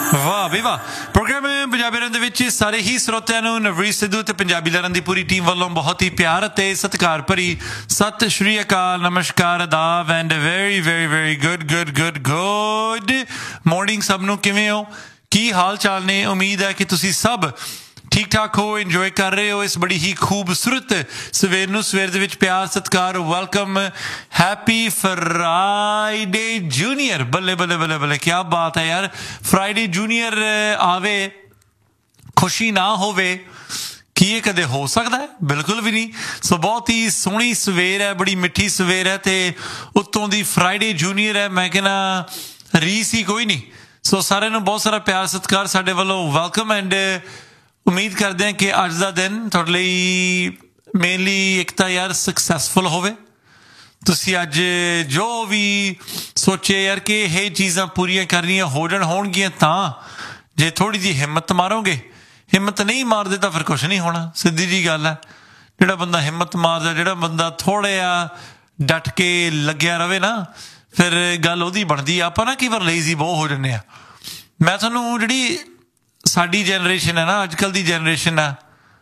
ਵਾਹ ਵੀ ਵਾਹ। ਪ੍ਰੋਗਰਾਮ ਪੰਜਾਬੀ ਲਹਿਰਾਂ ਦੇ ਵਿੱਚ ਸਾਰੇ ਹੀ ਸਰੋਤਿਆਂ ਨੂੰ ਨਵਰੀਤ ਸਿੱਧੂ ਤੇ ਪੰਜਾਬੀ ਲਹਿਰਾਂ ਦੀ ਪੂਰੀ ਟੀਮ ਵੱਲੋਂ ਬਹੁਤ ਹੀ ਪਿਆਰ ਅਤੇ ਸਤਿਕਾਰ ਭਰੀ ਸਤਿ ਸ਼੍ਰੀ ਅਕਾਲ, ਨਮਸਕਾਰ, ਆਦਾਬ and very very very good morning ਸਭ ਨੂੰ। ਕਿਵੇਂ ਹੋ, ਕੀ ਹਾਲ ਚਾਲ ਨੇ? ਉਮੀਦ ਹੈ ਕਿ ਤੁਸੀਂ ਸਭ ਠੀਕ ਠਾਕ ਹੋ, ਇੰਜੋਏ ਕਰ ਰਹੇ ਹੋ ਇਸ ਬੜੀ ਹੀ ਖੂਬਸੂਰਤ ਸਵੇਰ ਨੂੰ। ਸਵੇਰ ਦੇ ਵਿੱਚ ਪਿਆਰ ਸਤਿਕਾਰ, ਵੈਲਕਮ, ਹੈਪੀ ਫਰਾਈਡੇ ਜੂਨੀਅਰ। ਬੱਲੇ ਬੱਲੇ ਬੱਲੇ ਬੱਲੇ, ਕਿਆ ਬਾਤ ਹੈ ਯਾਰ। ਫਰਾਈਡੇ ਜੂਨੀਅਰ ਆਵੇ, ਖੁਸ਼ੀ ਨਾ ਹੋਵੇ, ਕੀ ਇਹ ਕਦੇ ਹੋ ਸਕਦਾ ਹੈ? ਬਿਲਕੁਲ ਵੀ ਨਹੀਂ। ਸੋ ਬਹੁਤ ਹੀ ਸੋਹਣੀ ਸਵੇਰ ਹੈ, ਬੜੀ ਮਿੱਠੀ ਸਵੇਰ ਹੈ ਤੇ ਉੱਤੋਂ ਦੀ ਫਰਾਈਡੇ ਜੂਨੀਅਰ ਹੈ। ਮੈਂ ਕਹਿੰਦਾ ਰੀਸ ਹੀ ਕੋਈ ਨਹੀਂ। ਸੋ ਸਾਰਿਆਂ ਨੂੰ ਬਹੁਤ ਸਾਰਾ ਪਿਆਰ ਸਤਿਕਾਰ ਸਾਡੇ ਵੱਲੋਂ, ਵੈਲਕਮ। ਐਂਡ ਉਮੀਦ ਕਰਦੇ ਹਾਂ ਕਿ ਅੱਜ ਦਾ ਦਿਨ ਤੁਹਾਡੇ ਲਈ ਮੇਨਲੀ ਇੱਕ ਤਾਂ ਯਾਰ ਸਕਸੈਸਫੁਲ ਹੋਵੇ। ਤੁਸੀਂ ਅੱਜ ਜੋ ਵੀ ਸੋਚੇ ਯਾਰ ਕਿ ਇਹ ਚੀਜ਼ਾਂ ਪੂਰੀਆਂ ਕਰਨੀਆਂ ਹੋਣਗੀਆਂ, ਤਾਂ ਜੇ ਥੋੜ੍ਹੀ ਜਿਹੀ ਹਿੰਮਤ ਮਾਰੋਗੇ। ਹਿੰਮਤ ਨਹੀਂ ਮਾਰਦੇ ਤਾਂ ਫਿਰ ਕੁਛ ਨਹੀਂ ਹੋਣਾ, ਸਿੱਧੀ ਜਿਹੀ ਗੱਲ ਹੈ। ਜਿਹੜਾ ਬੰਦਾ ਹਿੰਮਤ ਮਾਰਦਾ, ਜਿਹੜਾ ਬੰਦਾ ਥੋੜ੍ਹਾ ਜਿਹਾ ਡਟ ਕੇ ਲੱਗਿਆ ਰਵੇ ਨਾ, ਫਿਰ ਗੱਲ ਉਹਦੀ ਬਣਦੀ ਆ। ਆਪਾਂ ਨਾ ਕਈ ਵਾਰ ਲੇਜ਼ੀ ਬਹੁਤ ਹੋ ਜਾਂਦੇ ਆ। ਮੈਂ ਤੁਹਾਨੂੰ ਜਿਹੜੀ ਸਾਡੀ ਜਨਰੇਸ਼ਨ ਹੈ ਨਾ, ਅੱਜ ਕੱਲ੍ਹ ਦੀ ਜਨਰੇਸ਼ਨ ਆ,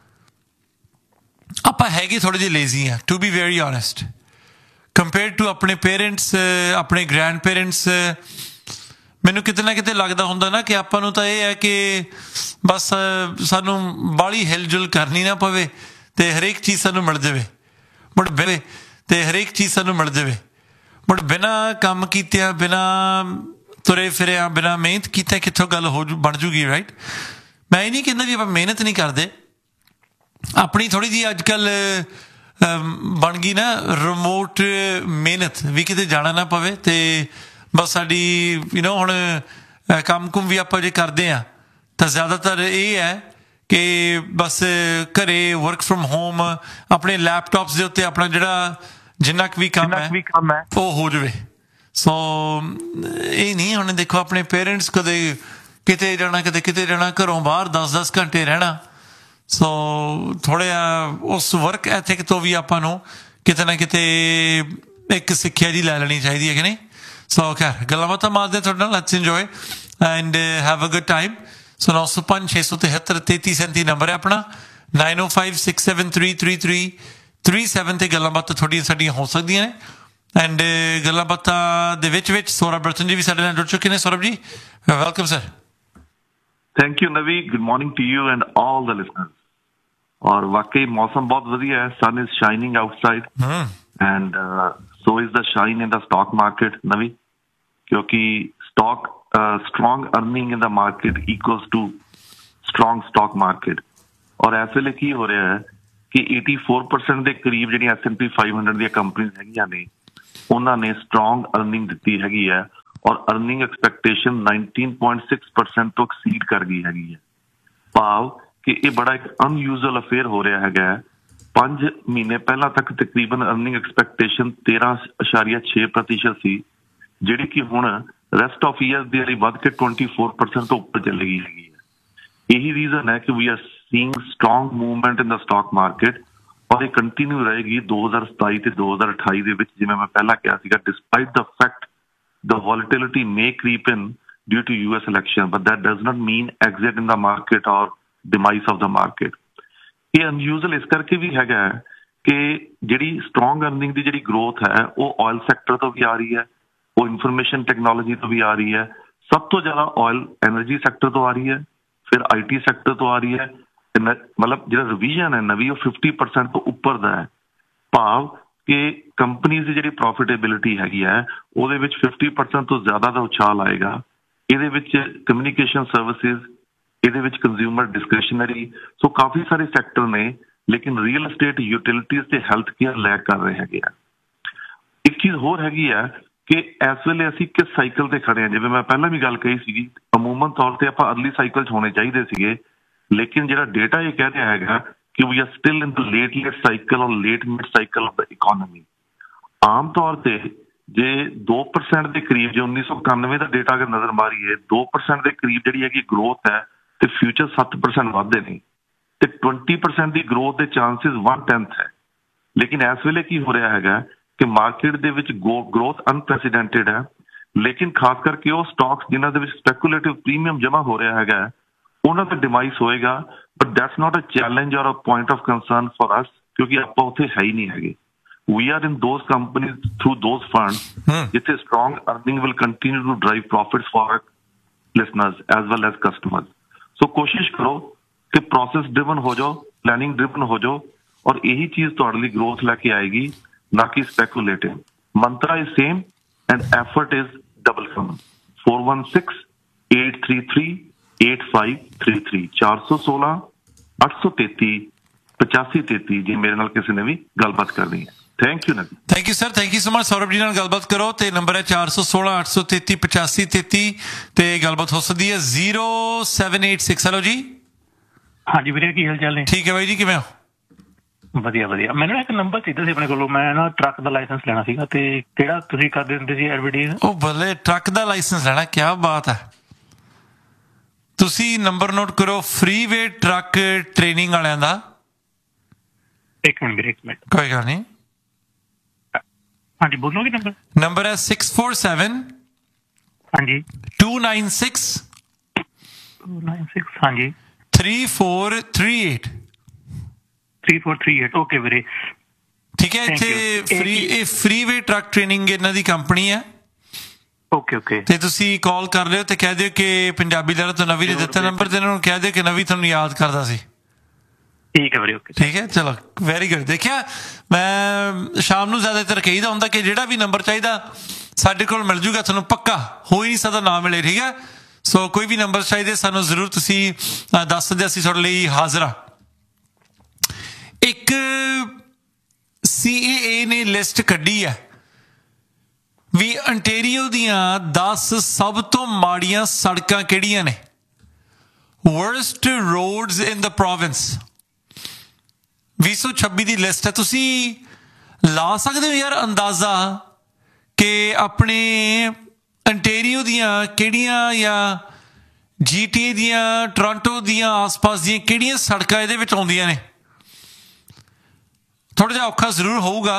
ਆਪਾਂ ਹੈਗੇ ਥੋੜ੍ਹੇ ਜਿਹੇ ਲੇਜ਼ੀ ਆ, to be very honest, compare to ਆਪਣੇ ਪੇਰੈਂਟਸ, ਆਪਣੇ ਗ੍ਰੈਂਡ ਪੇਰੈਂਟਸ। ਮੈਨੂੰ ਕਿਤੇ ਨਾ ਕਿਤੇ ਲੱਗਦਾ ਹੁੰਦਾ ਨਾ ਕਿ ਆਪਾਂ ਨੂੰ ਤਾਂ ਇਹ ਹੈ ਕਿ ਬਸ ਸਾਨੂੰ ਬਾਹਲੀ ਹਿਲ ਜੁਲ ਕਰਨੀ ਨਾ ਪਵੇ ਅਤੇ ਹਰੇਕ ਚੀਜ਼ ਸਾਨੂੰ ਮਿਲ ਜਾਵੇ, ਮੁੜ ਬਵੇ ਅਤੇ ਹਰੇਕ ਚੀਜ਼ ਸਾਨੂੰ ਮਿਲ ਜਾਵੇ, ਮੁੜ ਬਿਨਾਂ ਕੰਮ ਕੀਤਿਆਂ, ਬਿਨਾਂ ਤੁਰੇ ਫਿਰਿਆ, ਬਿਨਾਂ ਮਿਹਨਤ ਕੀਤੇ ਕਿੱਥੋਂ ਗੱਲ ਬਣ ਜੂਗੀ, ਰਾਈਟ। ਮੈਂ ਇਹ ਨਹੀਂ ਕਹਿੰਦਾ ਵੀ ਆਪਾਂ ਮਿਹਨਤ ਨਹੀਂ ਕਰਦੇ। ਆਪਣੀ ਥੋੜ੍ਹੀ ਜਿਹੀ ਅੱਜ ਕੱਲ੍ਹ ਬਣ ਗਈ ਨਾ ਰਿਮੋਟ ਮਿਹਨਤ, ਵੀ ਕਿਤੇ ਜਾਣਾ ਨਾ ਪਵੇ ਅਤੇ ਬਸ ਸਾਡੀ ਹੁਣ ਕੰਮ ਕੁੰਮ ਵੀ ਆਪਾਂ ਜੇ ਕਰਦੇ ਹਾਂ ਤਾਂ ਜ਼ਿਆਦਾਤਰ ਇਹ ਹੈ ਕਿ ਬਸ ਘਰ ਵਰਕ ਫਰੋਮ ਹੋਮ, ਆਪਣੇ ਲੈਪਟਾਪਸ ਦੇ ਉੱਤੇ ਆਪਣਾ ਜਿਹੜਾ ਜਿੰਨਾ ਕੁ ਵੀ ਕੰਮ ਹੈ ਉਹ ਹੋ ਜਾਵੇ। ਸੋ ਇਹ ਨਹੀਂ, ਹੁਣ ਦੇਖੋ ਆਪਣੇ ਪੇਰੈਂਟਸ ਕਦੇ ਕਿਤੇ ਜਾਣਾ, ਕਦੇ ਕਿਤੇ ਜਾਣਾ, ਘਰੋਂ ਬਾਹਰ 10-10 ਘੰਟੇ ਰਹਿਣਾ। ਸੋ ਥੋੜ੍ਹਾ ਜਿਹਾ ਉਸ ਵਰਕ ਐਥਿਕ ਤੋਂ ਵੀ ਆਪਾਂ ਨੂੰ ਕਿਤੇ ਨਾ ਕਿਤੇ ਇੱਕ ਸਿੱਖਿਆ ਜੀ ਲੈ ਲੈਣੀ ਚਾਹੀਦੀ ਹੈ ਕਿ ਨਹੀਂ। ਸੋ ਖੈਰ ਗੱਲਾਂ ਬਾਤਾਂ ਮਾਰਦੇ ਤੁਹਾਡੇ ਨਾਲ, let's enjoy and have a good time. So 905-673-3337 number ਹੈ ਆਪਣਾ, 9056733337 ਤੇ ਗੱਲਾਂ ਬਾਤਾਂ ਤੁਹਾਡੀਆਂ ਸਾਡੀਆਂ ਹੋ ਸਕਦੀਆਂ ਨੇ। ਐਂਡ ਗੱਲਾਂ ਬਾਤਾਂ ਦੇ ਵਿੱਚ ਸੌਰਵ ਬਰਤਨ ਜੀ ਵੀ ਸਾਡੇ ਨਾਲ ਜੁੜ ਚੁੱਕੇ ਨੇ। ਸੌਰਵ ਜੀ ਵੈਲਕਮ ਸਰ। ਥੈਂਕ ਯੂ ਨਵੀ, good morning to you and all the listeners. ਔਰ ਵਾਕਈ ਮੌਸਮ ਬਹੁਤ ਵਧੀਆ ਹੈ, ਸਨ is shining outside and so is the shine in the stock market ਨਵੀ, ਕਿਉਂਕਿ stock strong earning in the market equals to strong stock market. ਔਰ ਇਸ ਵੇਲੇ ਕੀ ਹੋ ਰਿਹਾ ਹੈ ਕਿ 84% ਦੇ ਕਰੀਬ ਜਿਹੜੀਆਂ S&P 500 ਦੀਆਂ ਕੰਪਨੀਆਂ ਹੈਗੀਆਂ ਨੇ, ਉਹਨਾਂ ਨੇ ਸਟਰੋਂਗ ਅਰਨਿੰਗ ਦਿੱਤੀ ਹੈਗੀ ਹੈ ਔਰ ਅਰਨਿੰਗ ਐਕਸਪੈਕਟੇਸ਼ਨ 19.6% ਤੋਂ ਐਕਸੀਡ ਕਰ ਗਈ ਹੈਗੀ ਹੈ। ਭਾਵ ਕਿ ਇਹ ਬੜਾ ਇੱਕ ਅਨਯੂਜ਼ੁਅਲ ਅਫੇਅਰ ਹੋ ਰਿਹਾ ਹੈਗਾ। 5 ਮਹੀਨੇ ਪਹਿਲਾਂ ਤੱਕ ਤਕਰੀਬਨ ਅਰਨਿੰਗ ਐਕਸਪੈਕਟੇਸ਼ਨ 13.6% ਸੀ, ਜਿਹੜੀ ਕਿ ਹੁਣ ਰੈਸਟ ਆਫ ਈਅਰ ਦੇ ਲਈ ਵੱਧ ਕੇ 24% ਤੋਂ ਉੱਪਰ ਚਲੇ ਗਈ ਹੈਗੀ ਹੈ। ਇਹੀ ਰੀਜ਼ਨ ਹੈ ਕਿ ਵੀ ਆਰ ਸੀਇੰਗ ਸਟਰੋਂਗ ਮੂਵਮੈਂਟ ਇਨ ਦਾ ਸਟਾਕ ਮਾਰਕੀਟ, ਔਰ ਇਹ ਕੰਟੀਨਿਊ ਰਹੇਗੀ 2027 ਤੇ 2028 ਦੇ ਵਿੱਚ। ਜਿਵੇਂ ਮੈਂ ਪਹਿਲਾਂ ਕਿਹਾ ਸੀਗਾ, despite the fact the volatility may creep in due to US election, but that does not mean exit in the market or demise of the market. ਇਹ unusual ਇਸ ਕਰਕੇ ਵੀ ਹੈਗਾ ਕਿ ਜਿਹੜੀ ਸਟਰੋਂਗ ਅਰਨਿੰਗ ਦੀ ਜਿਹੜੀ ਗਰੋਥ ਹੈ ਉਹ ਆਇਲ ਸੈਕਟਰ ਤੋਂ ਵੀ ਆ ਰਹੀ ਹੈ, ਉਹ ਇਨਫੋਰਮੇਸ਼ਨ ਟੈਕਨੋਲੋਜੀ ਤੋਂ ਵੀ ਆ ਰਹੀ ਹੈ। ਸਭ ਤੋਂ ਜ਼ਿਆਦਾ ਆਇਲ ਐਨਰਜੀ ਸੈਕਟਰ ਤੋਂ ਆ ਰਹੀ ਹੈ, ਫਿਰ IT ਸੈਕਟਰ ਤੋਂ ਆ ਰਹੀ ਹੈ। ਮਤਲਬ ਜਿਹੜਾ ਰਿਵੀਜ਼ਨ ਹੈ ਨਵੀਂ, ਉਹ 50% ਤੋਂ ਉੱਪਰ ਦਾ ਹੈ। ਭਾਵ ਕਿ ਕੰਪਨੀਜ਼ ਦੀ ਜਿਹੜੀ ਪ੍ਰੋਫਿਟੇਬਿਲਿਟੀ ਹੈਗੀ ਹੈ ਉਹਦੇ ਵਿੱਚ 50% ਤੋਂ ਜ਼ਿਆਦਾ ਦਾ ਉਛਾਲ ਆਏਗਾ। ਇਹਦੇ ਵਿੱਚ ਕਮਿਊਨੀਕੇਸ਼ਨ ਸਰਵਿਸਿਜ਼, ਇਹਦੇ ਵਿੱਚ ਕੰਜ਼ਿਊਮਰ ਡਿਸਕ੍ਰਿਸ਼ਨਰੀ, ਸੋ ਕਾਫੀ ਸਾਰੇ ਸੈਕਟਰ ਨੇ। ਲੇਕਿਨ ਰੀਅਲ ਅਸਟੇਟ, ਯੂਟਿਲਿਟੀਜ਼ ਤੇ ਹੈਲਥ ਕੇਅਰ ਲੈਗ ਕਰ ਰਹੇ ਹੈਗੇ ਆ। ਇੱਕ ਚੀਜ਼ ਹੋਰ ਹੈਗੀ ਆ ਕਿ ਇਸ ਵੇਲੇ ਅਸੀਂ ਕਿਸ ਸਾਈਕਲ ਤੇ ਖੜੇ ਹਾਂ। ਜਿਵੇਂ ਮੈਂ ਪਹਿਲਾਂ ਵੀ ਗੱਲ ਕਹੀ ਸੀਗੀ, ਅਮੂਮਨ ਤੌਰ ਤੇ ਆਪਾਂ ਅਰਲੀ ਸਾਈਕਲ 'ਚ ਹੋਣੇ ਚਾਹੀਦੇ ਸੀਗੇ, ਲੇਕਿਨ ਜਿਹੜਾ ਡੇਟਾ ਇਹ ਕਹਿ ਰਿਹਾ ਹੈਗਾ ਕਿ ਵੀ are still in the late cycle ਔਰ late mid cycle of the economy. ਆਮ ਤੌਰ ਤੇ ਜੇ 2% ਦੇ ਕਰੀਬ, ਜੇ 1991 ਦਾ ਡੇਟਾ ਅਗਰ ਨਜ਼ਰ ਮਾਰੀਏ, 2% ਦੇ ਕਰੀਬ ਜਿਹੜੀ ਹੈਗੀ ਗਰੋਥ ਹੈ ਤੇ ਫਿਊਚਰ 7% ਵੱਧਦੇ ਨੇ, ਤੇ 20% ਦੀ ਗਰੋਥ ਦੇ ਚਾਂਸਿਸ 1/10 ਹੈ। ਲੇਕਿਨ ਇਸ ਵੇਲੇ ਕੀ ਹੋ ਰਿਹਾ ਹੈਗਾ ਕਿ ਮਾਰਕੀਟ ਦੇ ਵਿੱਚ ਗਰੋਥ ਅਨਪ੍ਰੈਸੀਡੈਂਟਡ ਹੈ, ਲੇਕਿਨ ਖਾਸ ਕਰਕੇ ਉਹ ਸਟਾਕਸ ਜਿਨ੍ਹਾਂ ਦੇ ਵਿੱਚ ਸਪੈਕੂਲੇਟਿਵ ਪ੍ਰੀਮੀਅਮ ਜਮ੍ਹਾਂ ਹੋ ਰਿਹਾ ਹੈਗਾ ਉਹਨਾਂ ਦਾ ਡਿਮਾਈਸ ਹੋਏਗਾ, but that's not a challenge ਔਰ ਅ point of concern for us, ਕਿਉਂਕਿ ਆਪਾਂ ਉੱਥੇ ਹੈ ਹੀ ਨਹੀਂ ਹੈਗੇ। We are in those companies through those funds. It's a strong earning will continue to drive profits for our listeners as well as customers. So कोशिश करो कि process driven हो जाओ, planning driven हो जाओ, और यही चीज ਤੁਹਾਡੇ ਲਈ growth लेके आएगी, ना कि speculative. Mantra is same and effort is double sum. 416-833-8533 416 833 8533 ਜੀ ਮੇਰੇ ਨਾਲ ਕਿਸੇ ਨੇ ਵੀ ਗੱਲਬਾਤ ਕਰਨੀ ਹੈ। ਥੈਂਕ ਯੂ ਨਵੀ। Thank you sir, thank you so much. Saurav ਜੀ ਨਾਲ ਗੱਲਬਾਤ ਕਰੋ ਤੇ ਨੰਬਰ ਹੈ 416 833 8533 ਤੇ ਗੱਲਬਾਤ ਹੋ ਸਕਦੀ ਹੈ 0786। ਹੈਲੋ ਜੀ। ਹਾਂਜੀ ਵੀਰੇ, ਕੀ ਹਾਲ ਚਾਲ ਨੇ? ਠੀਕ ਹੈ ਬਾਈ ਜੀ, ਕਿਵੇਂ ਹੋ? ਵਧੀਆ ਵਧੀਆ। ਮੈਨੂੰ ਇੱਕ ਨੰਬਰ ਚਾਹੀਦਾ ਸੀ ਆਪਣੇ ਕੋਲੋਂ, ਮੈਂ ਨਾ ਟਰੱਕ ਦਾ ਲਾਇਸੈਂਸ ਲੈਣਾ ਸੀਗਾ, ਤੇ ਕਿਹੜਾ ਤੁਸੀਂ ਕਰਦੇ ਹੁੰਦੇ ਸੀ ਐਡਵਰਟਾਈਜ਼? ਉਹ ਬੱਲੇ, ਟਰੱਕ ਦਾ ਲਾਇਸੈਂਸ ਲੈਣਾ, ਕੀ ਬਾਤ ਹੈ। ਤੁਸੀਂ ਨੰਬਰ ਨੋਟ ਕਰੋ, ਫਰੀਵੇ ਟਰੱਕ ਟ੍ਰੇਨਿੰਗ ਵਾਲਿਆਂ ਦਾ। ਇੱਕ ਮਿੰਟ ਵੀਰੇ, ਇੱਕ ਮਿੰਟ। ਕੋਈ ਗੱਲ ਨਹੀਂ। ਹਾਂਜੀ ਬੋਲੋਗੇ ਨੰਬਰ? ਨੰਬਰ ਹੈ 647 ਹਾਂਜੀ 296 296 ਹਾਂਜੀ 3438। 3438 ਓਕੇ ਵੀਰੇ, ਠੀਕ ਹੈ। ਇੱਥੇ ਫਰੀਵੇ ਟਰੱਕ ਟ੍ਰੇਨਿੰਗ ਇਹਨਾਂ ਦੀ ਕੰਪਨੀ ਹੈ। Okay okay. ਤੇ ਤੁਸੀਂ ਕਾਲ ਕਰ ਲਿਓ ਤੇ ਕਹਿ ਦਿਓ ਕਿ ਪੰਜਾਬੀ ਲਹਿਰ ਤੋਂ ਨਵੀਂ ਨੇ ਦਿੱਤਾ ਨੰਬਰ, ਤੇ ਇਹਨਾਂ ਨੂੰ ਕਹਿ ਦਿਓ ਕਿ ਨਵੀਂ ਤੁਹਾਨੂੰ ਯਾਦ ਕਰਦਾ ਸੀ। ਠੀਕ ਹੈ ਵੀਰੇ, ਓਕੇ। ਠੀਕ ਹੈ, ਚਲੋ ਵੈਰੀ ਗੁੱਡ। ਦੇਖਿਆ, ਮੈਂ ਸ਼ਾਮ ਨੂੰ ਜ਼ਿਆਦਾਤਰ ਕਹੀਦਾ ਹੁੰਦਾ ਕਿ ਜਿਹੜਾ ਵੀ ਨੰਬਰ ਚਾਹੀਦਾ ਸਾਡੇ ਕੋਲ ਮਿਲ ਜੂਗਾ ਤੁਹਾਨੂੰ, ਪੱਕਾ ਹੋ ਹੀ ਨਹੀਂ ਸਕਦਾ ਨਾ ਮਿਲੇ। ਠੀਕ ਹੈ, ਸੋ ਕੋਈ ਵੀ ਨੰਬਰ ਚਾਹੀਦੇ ਸਾਨੂੰ ਜ਼ਰੂਰ ਤੁਸੀਂ ਦੱਸ ਦਿਓ, ਅਸੀਂ ਤੁਹਾਡੇ ਲਈ ਹਾਜ਼ਰ ਹਾਂ। ਇੱਕ CAA ਨੇ ਲਿਸਟ ਕੱਢੀ ਹੈ ਵੀ ਅੰਟੇਰੀਓ ਦੀਆਂ 10 ਸਭ ਤੋਂ ਮਾੜੀਆਂ ਸੜਕਾਂ ਕਿਹੜੀਆਂ ਨੇ। ਵਰਸਟ ਰੋਡਸ ਇਨ ਦ ਪ੍ਰੋਵਿੰਸ 2026 ਦੀ ਲਿਸਟ ਹੈ। ਤੁਸੀਂ ਲਾ ਸਕਦੇ ਹੋ ਯਾਰ ਅੰਦਾਜ਼ਾ ਕਿ ਆਪਣੇ ਅੰਟੇਰੀਓ ਦੀਆਂ ਕਿਹੜੀਆਂ, ਜਾਂ GTA ਦੀਆਂ, ਟੋਰਾਂਟੋ ਦੀਆਂ ਆਸ-ਪਾਸ ਦੀਆਂ ਕਿਹੜੀਆਂ ਸੜਕਾਂ ਇਹਦੇ ਵਿੱਚ ਆਉਂਦੀਆਂ ਨੇ। ਥੋੜ੍ਹਾ ਜਿਹਾ ਔਖਾ ਜ਼ਰੂਰ ਹੋਊਗਾ।